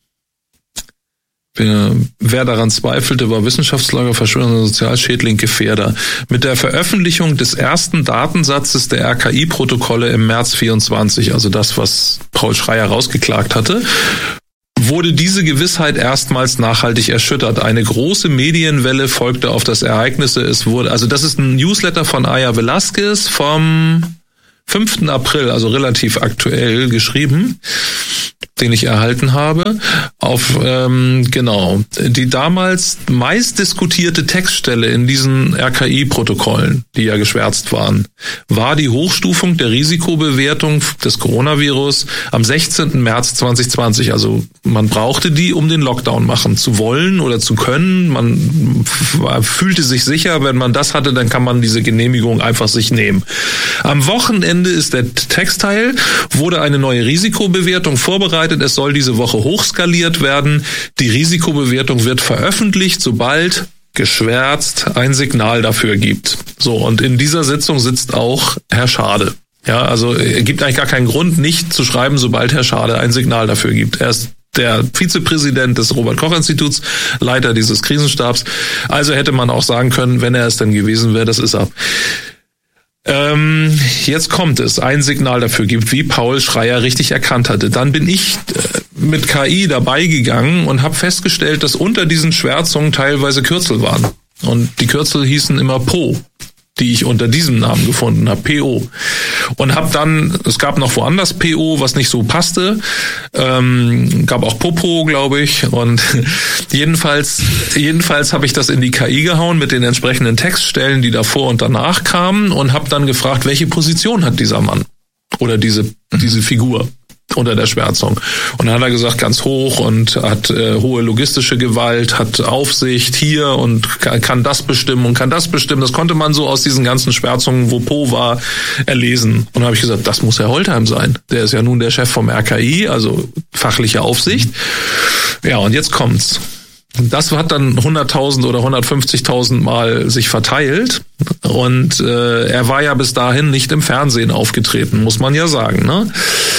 [SPEAKER 2] wer, wer daran zweifelte, war Wissenschaftslager, Verschwörer, Sozialschädling, Gefährder. Mit der Veröffentlichung des ersten Datensatzes der R K I-Protokolle im März vierundzwanzig, also das, was Paul Schreyer rausgeklagt hatte, wurde diese Gewissheit erstmals nachhaltig erschüttert. Eine große Medienwelle folgte auf das Ereignisse. Es wurde, also das ist ein Newsletter von Aya Velasquez vom fünften April, also relativ aktuell geschrieben, den ich erhalten habe, auf, ähm, genau, die damals meist diskutierte Textstelle in diesen R K I-Protokollen, die ja geschwärzt waren, war die Hochstufung der Risikobewertung des Coronavirus am sechzehnten März zweitausendzwanzig. Also man brauchte die, um den Lockdown machen zu wollen oder zu können. Man fühlte sich sicher, wenn man das hatte, dann kann man diese Genehmigung einfach sich nehmen. Am Wochenende ist der Textteil, wurde eine neue Risikobewertung vorbereitet. Es soll diese Woche hochskaliert werden. Die Risikobewertung wird veröffentlicht, sobald geschwärzt ein Signal dafür gibt. So, und in dieser Sitzung sitzt auch Herr Schade. Ja, also es gibt eigentlich gar keinen Grund, nicht zu schreiben, sobald Herr Schade ein Signal dafür gibt. Er ist der Vizepräsident des Robert-Koch-Instituts, Leiter dieses Krisenstabs. Also hätte man auch sagen können, wenn er es denn gewesen wäre, das ist er. Ähm, jetzt kommt es, ein Signal dafür gibt, wie Paul Schreyer richtig erkannt hatte. Dann bin ich äh, mit K I dabei gegangen und habe festgestellt, dass unter diesen Schwärzungen teilweise Kürzel waren. Und die Kürzel hießen immer P O, die ich unter diesem Namen gefunden habe, P O. Und habe dann, es gab noch woanders P O, was nicht so passte, ähm, gab auch Popo, glaube ich. Und jedenfalls, jedenfalls habe ich das in die K I gehauen mit den entsprechenden Textstellen, die davor und danach kamen, und habe dann gefragt, welche Position hat dieser Mann oder diese diese Figur unter der Schwärzung. Und dann hat er gesagt, ganz hoch und hat äh, hohe logistische Gewalt, hat Aufsicht hier und kann, kann das bestimmen und kann das bestimmen. Das konnte man so aus diesen ganzen Schwärzungen, wo Po war, erlesen. Und dann habe ich gesagt, das muss Herr Holtheim sein. Der ist ja nun der Chef vom R K I, also fachliche Aufsicht. Ja, und jetzt kommt's. Das hat dann hunderttausend oder hundertfünfzigtausend Mal sich verteilt, und äh, er war ja bis dahin nicht im Fernsehen aufgetreten, muss man ja sagen, ne?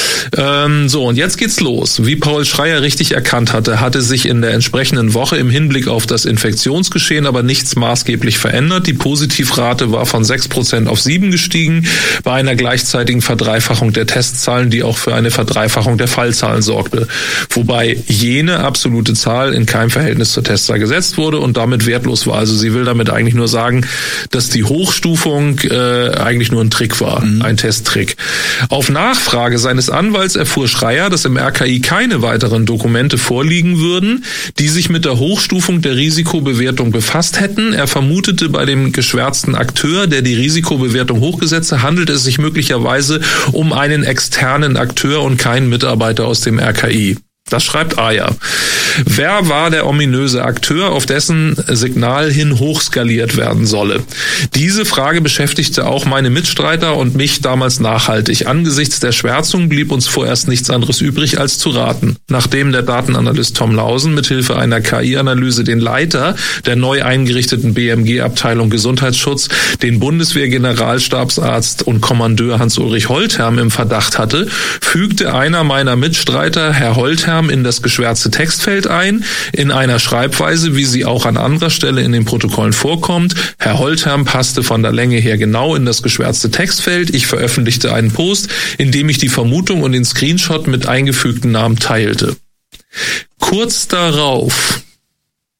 [SPEAKER 2] Ähm, so, und jetzt geht's los. Wie Paul Schreyer richtig erkannt hatte, hatte sich in der entsprechenden Woche im Hinblick auf das Infektionsgeschehen aber nichts maßgeblich verändert. Die Positivrate war von sechs Prozent auf sieben gestiegen, bei einer gleichzeitigen Verdreifachung der Testzahlen, die auch für eine Verdreifachung der Fallzahlen sorgte. Wobei jene absolute Zahl in keinem Verhältnis zur Testzahl gesetzt wurde und damit wertlos war. Also sie will damit eigentlich nur sagen, dass die Hochstufung äh, eigentlich nur ein Trick war, mhm. ein Testtrick. Auf Nachfrage seines Anwalts erfuhr Schreyer, dass im R K I keine weiteren Dokumente vorliegen würden, die sich mit der Hochstufung der Risikobewertung befasst hätten. Er vermutete, bei dem geschwärzten Akteur, der die Risikobewertung hochgesetzt hat, handelt es sich möglicherweise um einen externen Akteur und keinen Mitarbeiter aus dem R K I. Das schreibt Aya. Wer war der ominöse Akteur, auf dessen Signal hin hochskaliert werden solle? Diese Frage beschäftigte auch meine Mitstreiter und mich damals nachhaltig. Angesichts der Schwärzung blieb uns vorerst nichts anderes übrig, als zu raten. Nachdem der Datenanalyst Tom Lausen mithilfe einer K I-Analyse den Leiter der neu eingerichteten B M G-Abteilung Gesundheitsschutz, den Bundeswehr-Generalstabsarzt und Kommandeur Hans-Ulrich Holtherm im Verdacht hatte, fügte einer meiner Mitstreiter, Herr Holtherm, in das geschwärzte Textfeld ein, in einer Schreibweise, wie sie auch an anderer Stelle in den Protokollen vorkommt. Herr Holtherm passte von der Länge her genau in das geschwärzte Textfeld. Ich veröffentlichte einen Post, in dem ich die Vermutung und den Screenshot mit eingefügten Namen teilte. Kurz darauf,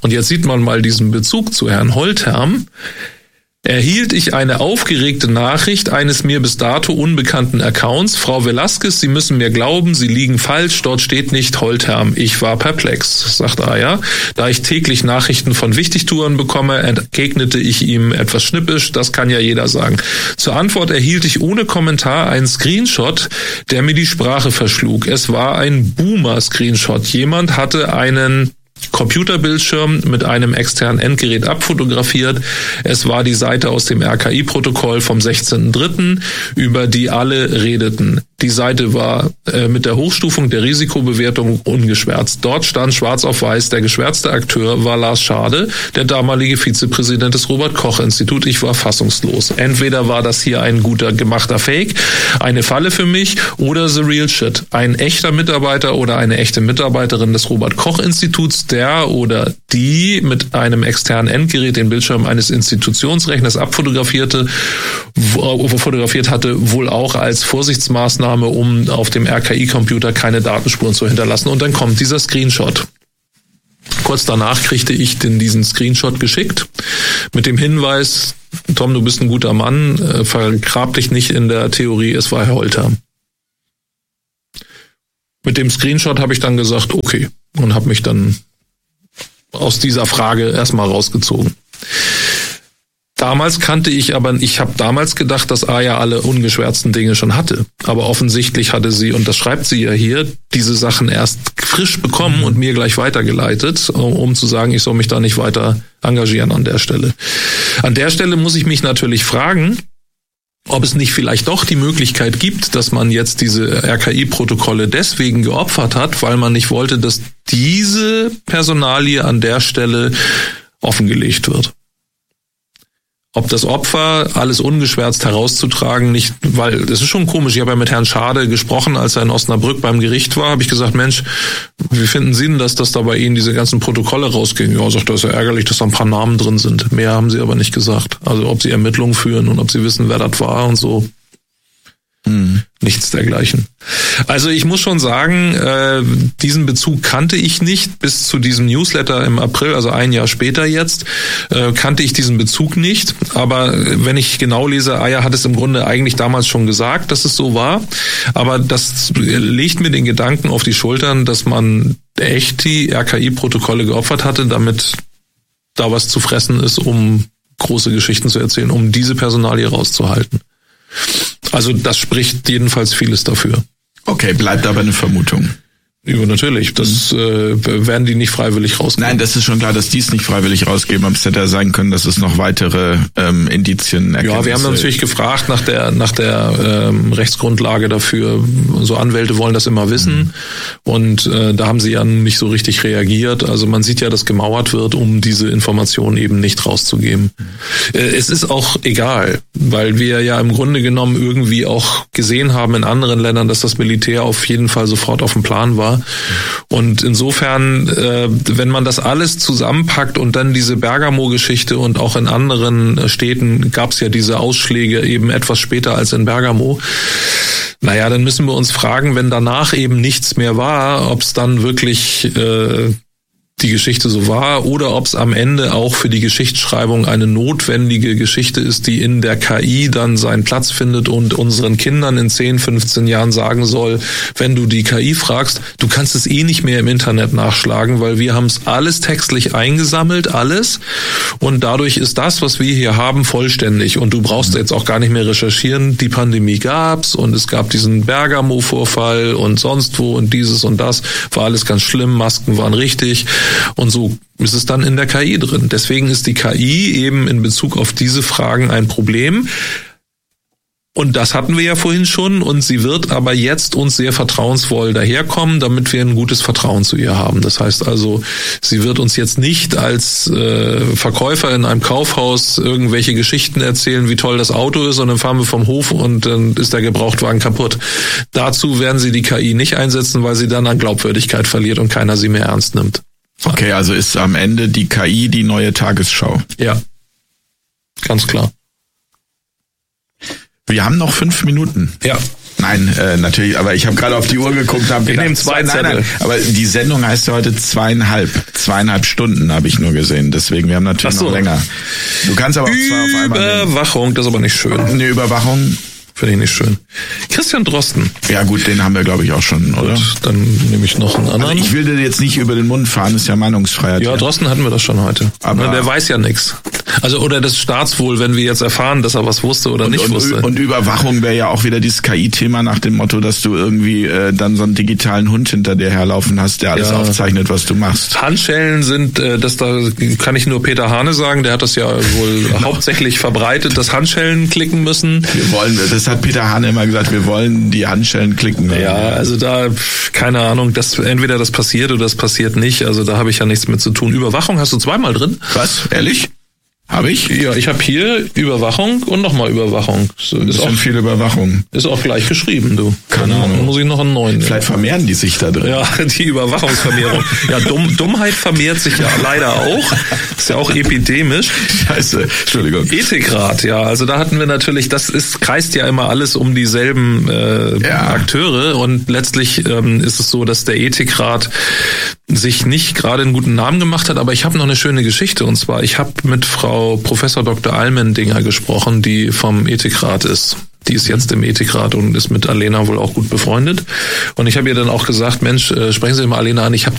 [SPEAKER 2] Und jetzt sieht man mal diesen Bezug zu Herrn Holtherm. Erhielt ich eine aufgeregte Nachricht eines mir bis dato unbekannten Accounts. Frau Velasquez, Sie müssen mir glauben, Sie liegen falsch, dort steht nicht Holtherm. Ich war perplex, sagt Aya. Da ich täglich Nachrichten von Wichtigtouren bekomme, entgegnete ich ihm etwas schnippisch, das kann ja jeder sagen. Zur Antwort erhielt ich ohne Kommentar einen Screenshot, der mir die Sprache verschlug. Es war ein Boomer-Screenshot. Jemand hatte einen Computerbildschirm mit einem externen Endgerät abfotografiert. Es war die Seite aus dem R K I-Protokoll vom sechzehnten dritten, über die alle redeten. Die Seite war äh, mit der Hochstufung der Risikobewertung ungeschwärzt. Dort stand schwarz auf weiß, der geschwärzte Akteur war Lars Schade, der damalige Vizepräsident des Robert-Koch-Instituts. Ich war fassungslos. Entweder war das hier ein guter gemachter Fake, eine Falle für mich oder the real shit. Ein echter Mitarbeiter oder eine echte Mitarbeiterin des Robert-Koch-Instituts, der oder die mit einem externen Endgerät den Bildschirm eines Institutionsrechners abfotografierte, fotografiert hatte, wohl auch als Vorsichtsmaßnahme, um auf dem R K I-Computer keine Datenspuren zu hinterlassen. Und dann kommt dieser Screenshot. Kurz danach kriegte ich den, diesen Screenshot geschickt mit dem Hinweis, Tom, du bist ein guter Mann, vergrab dich nicht in der Theorie, es war Herr Holtherm. Mit dem Screenshot habe ich dann gesagt, okay, und habe mich dann aus dieser Frage erstmal rausgezogen. Damals kannte ich aber, ich habe damals gedacht, dass Aya alle ungeschwärzten Dinge schon hatte. Aber offensichtlich hatte sie, und das schreibt sie ja hier, diese Sachen erst frisch bekommen und mir gleich weitergeleitet, um zu sagen, ich soll mich da nicht weiter engagieren an der Stelle. An der Stelle muss ich mich natürlich fragen, ob es nicht vielleicht doch die Möglichkeit gibt, dass man jetzt diese R K I-Protokolle deswegen geopfert hat, weil man nicht wollte, dass diese Personalie an der Stelle offengelegt wird. Ob das Opfer, alles ungeschwärzt herauszutragen, nicht, weil das ist schon komisch. Ich habe ja mit Herrn Schade gesprochen, als er in Osnabrück beim Gericht war, habe ich gesagt, Mensch, wie finden Sie denn das, dass da bei Ihnen diese ganzen Protokolle rausgingen? Ja, sagt, das ist ja ärgerlich, dass da ein paar Namen drin sind. Mehr haben Sie aber nicht gesagt. Also ob Sie Ermittlungen führen und ob Sie wissen, wer das war und so. Hm. Nichts dergleichen. Also ich muss schon sagen, äh, diesen Bezug kannte ich nicht bis zu diesem Newsletter im April, also ein Jahr später jetzt, äh, kannte ich diesen Bezug nicht. Aber wenn ich genau lese, Aya hat es im Grunde eigentlich damals schon gesagt, dass es so war. Aber das legt mir den Gedanken auf die Schultern, dass man echt die R K I-Protokolle geopfert hatte, damit da was zu fressen ist, um große Geschichten zu erzählen, um diese Personalie rauszuhalten. Also das spricht jedenfalls vieles dafür.
[SPEAKER 1] Okay, bleibt aber eine Vermutung.
[SPEAKER 2] Ja, natürlich. Das äh, werden die nicht freiwillig rausgeben.
[SPEAKER 1] Nein, das ist schon klar, dass die es nicht freiwillig rausgeben. Aber es hätte ja sein können, dass es noch weitere ähm, Indizien Erkenntnisse.
[SPEAKER 2] Ja, wir haben natürlich gefragt nach der nach der ähm, Rechtsgrundlage dafür. So Anwälte wollen das immer wissen. Mhm. Und äh, da haben sie ja nicht so richtig reagiert. Also man sieht ja, dass gemauert wird, um diese Informationen eben nicht rauszugeben. Mhm. Äh, es ist auch egal, weil wir ja im Grunde genommen irgendwie auch gesehen haben in anderen Ländern, dass das Militär auf jeden Fall sofort auf dem Plan war. Und insofern, äh, wenn man das alles zusammenpackt und dann diese Bergamo-Geschichte und auch in anderen Städten gab es ja diese Ausschläge eben etwas später als in Bergamo, naja, dann müssen wir uns fragen, wenn danach eben nichts mehr war, ob es dann wirklich äh, die Geschichte so war oder ob es am Ende auch für die Geschichtsschreibung eine notwendige Geschichte ist, die in der K I dann seinen Platz findet und unseren Kindern in zehn, fünfzehn Jahren sagen soll, wenn du die K I fragst, du kannst es eh nicht mehr im Internet nachschlagen, weil wir haben es alles textlich eingesammelt, alles, und dadurch ist das, was wir hier haben, vollständig und du brauchst jetzt auch gar nicht mehr recherchieren, die Pandemie gab's und es gab diesen Bergamo-Vorfall und sonst wo und dieses und das, war alles ganz schlimm, Masken waren richtig. Und so ist es dann in der K I drin. Deswegen ist die K I eben in Bezug auf diese Fragen ein Problem. Und das hatten wir ja vorhin schon. Und sie wird aber jetzt uns sehr vertrauensvoll daherkommen, damit wir ein gutes Vertrauen zu ihr haben. Das heißt also, sie wird uns jetzt nicht als äh, Verkäufer in einem Kaufhaus irgendwelche Geschichten erzählen, wie toll das Auto ist, und dann fahren wir vom Hof und dann ist der Gebrauchtwagen kaputt. Dazu werden sie die K I nicht einsetzen, weil sie dann an Glaubwürdigkeit verliert und keiner sie mehr ernst nimmt.
[SPEAKER 1] Okay, also ist am Ende die K I die neue Tagesschau?
[SPEAKER 2] Ja, ganz klar.
[SPEAKER 1] Wir haben noch fünf Minuten.
[SPEAKER 2] Ja.
[SPEAKER 1] Nein, äh, natürlich, aber ich habe gerade auf die Uhr geguckt. Hab
[SPEAKER 2] ich nehme zwei Zettel. Nein, nein,
[SPEAKER 1] aber die Sendung heißt ja heute zweieinhalb. Zweieinhalb Stunden habe ich nur gesehen. Deswegen, wir haben natürlich so. noch länger. Du kannst aber auch zwei auf einmal nehmen.
[SPEAKER 2] Überwachung, das ist aber nicht schön.
[SPEAKER 1] Eine Überwachung.
[SPEAKER 2] Finde ich nicht schön. Christian Drosten.
[SPEAKER 1] Ja gut, den haben wir glaube ich auch schon, oder?
[SPEAKER 2] Gut, dann nehme ich noch einen anderen.
[SPEAKER 1] Also ich will dir jetzt nicht über den Mund fahren, ist ja Meinungsfreiheit.
[SPEAKER 2] Ja, ja. Drosten hatten wir das schon heute. Aber der weiß ja nichts. Also oder das Staatswohl, wenn wir jetzt erfahren, dass er was wusste oder
[SPEAKER 1] und,
[SPEAKER 2] nicht
[SPEAKER 1] und,
[SPEAKER 2] wusste.
[SPEAKER 1] Und Überwachung wäre ja auch wieder dieses K I-Thema nach dem Motto, dass du irgendwie äh, dann so einen digitalen Hund hinter dir herlaufen hast, der alles ja. aufzeichnet, was du machst.
[SPEAKER 2] Handschellen sind, äh, das da kann ich nur Peter Hane sagen, der hat das ja wohl genau. hauptsächlich verbreitet, dass Handschellen klicken müssen.
[SPEAKER 1] Wir wollen, das hat Peter Hane immer gesagt, wir wollen die Handschellen klicken.
[SPEAKER 2] Ja, also da, keine Ahnung, das entweder das passiert oder das passiert nicht, also da habe ich ja nichts mit zu tun. Überwachung hast du zweimal drin?
[SPEAKER 1] Was? Ehrlich? Habe ich?
[SPEAKER 2] Ja, ich habe hier Überwachung und nochmal Überwachung.
[SPEAKER 1] So, ist auch viel Überwachung.
[SPEAKER 2] Ist auch gleich geschrieben, du.
[SPEAKER 1] Keine Ahnung.
[SPEAKER 2] Dann muss ich noch einen neuen nehmen.
[SPEAKER 1] Vielleicht vermehren die sich da drin.
[SPEAKER 2] Ja, die Überwachungsvermehrung. Ja, Dumm, Dummheit vermehrt sich ja leider auch. Ist ja auch epidemisch.
[SPEAKER 1] Scheiße, Entschuldigung.
[SPEAKER 2] Ethikrat, ja. Also da hatten wir natürlich, das ist kreist ja immer alles um dieselben äh, ja. Akteure und letztlich ähm, ist es so, dass der Ethikrat sich nicht gerade einen guten Namen gemacht hat, aber ich habe noch eine schöne Geschichte und zwar, ich habe mit Frau Professor Doktor Almendinger gesprochen, die vom Ethikrat ist. Die ist jetzt im Ethikrat und ist mit Alena wohl auch gut befreundet. Und ich habe ihr dann auch gesagt, Mensch, äh, sprechen Sie mal Alena an, ich habe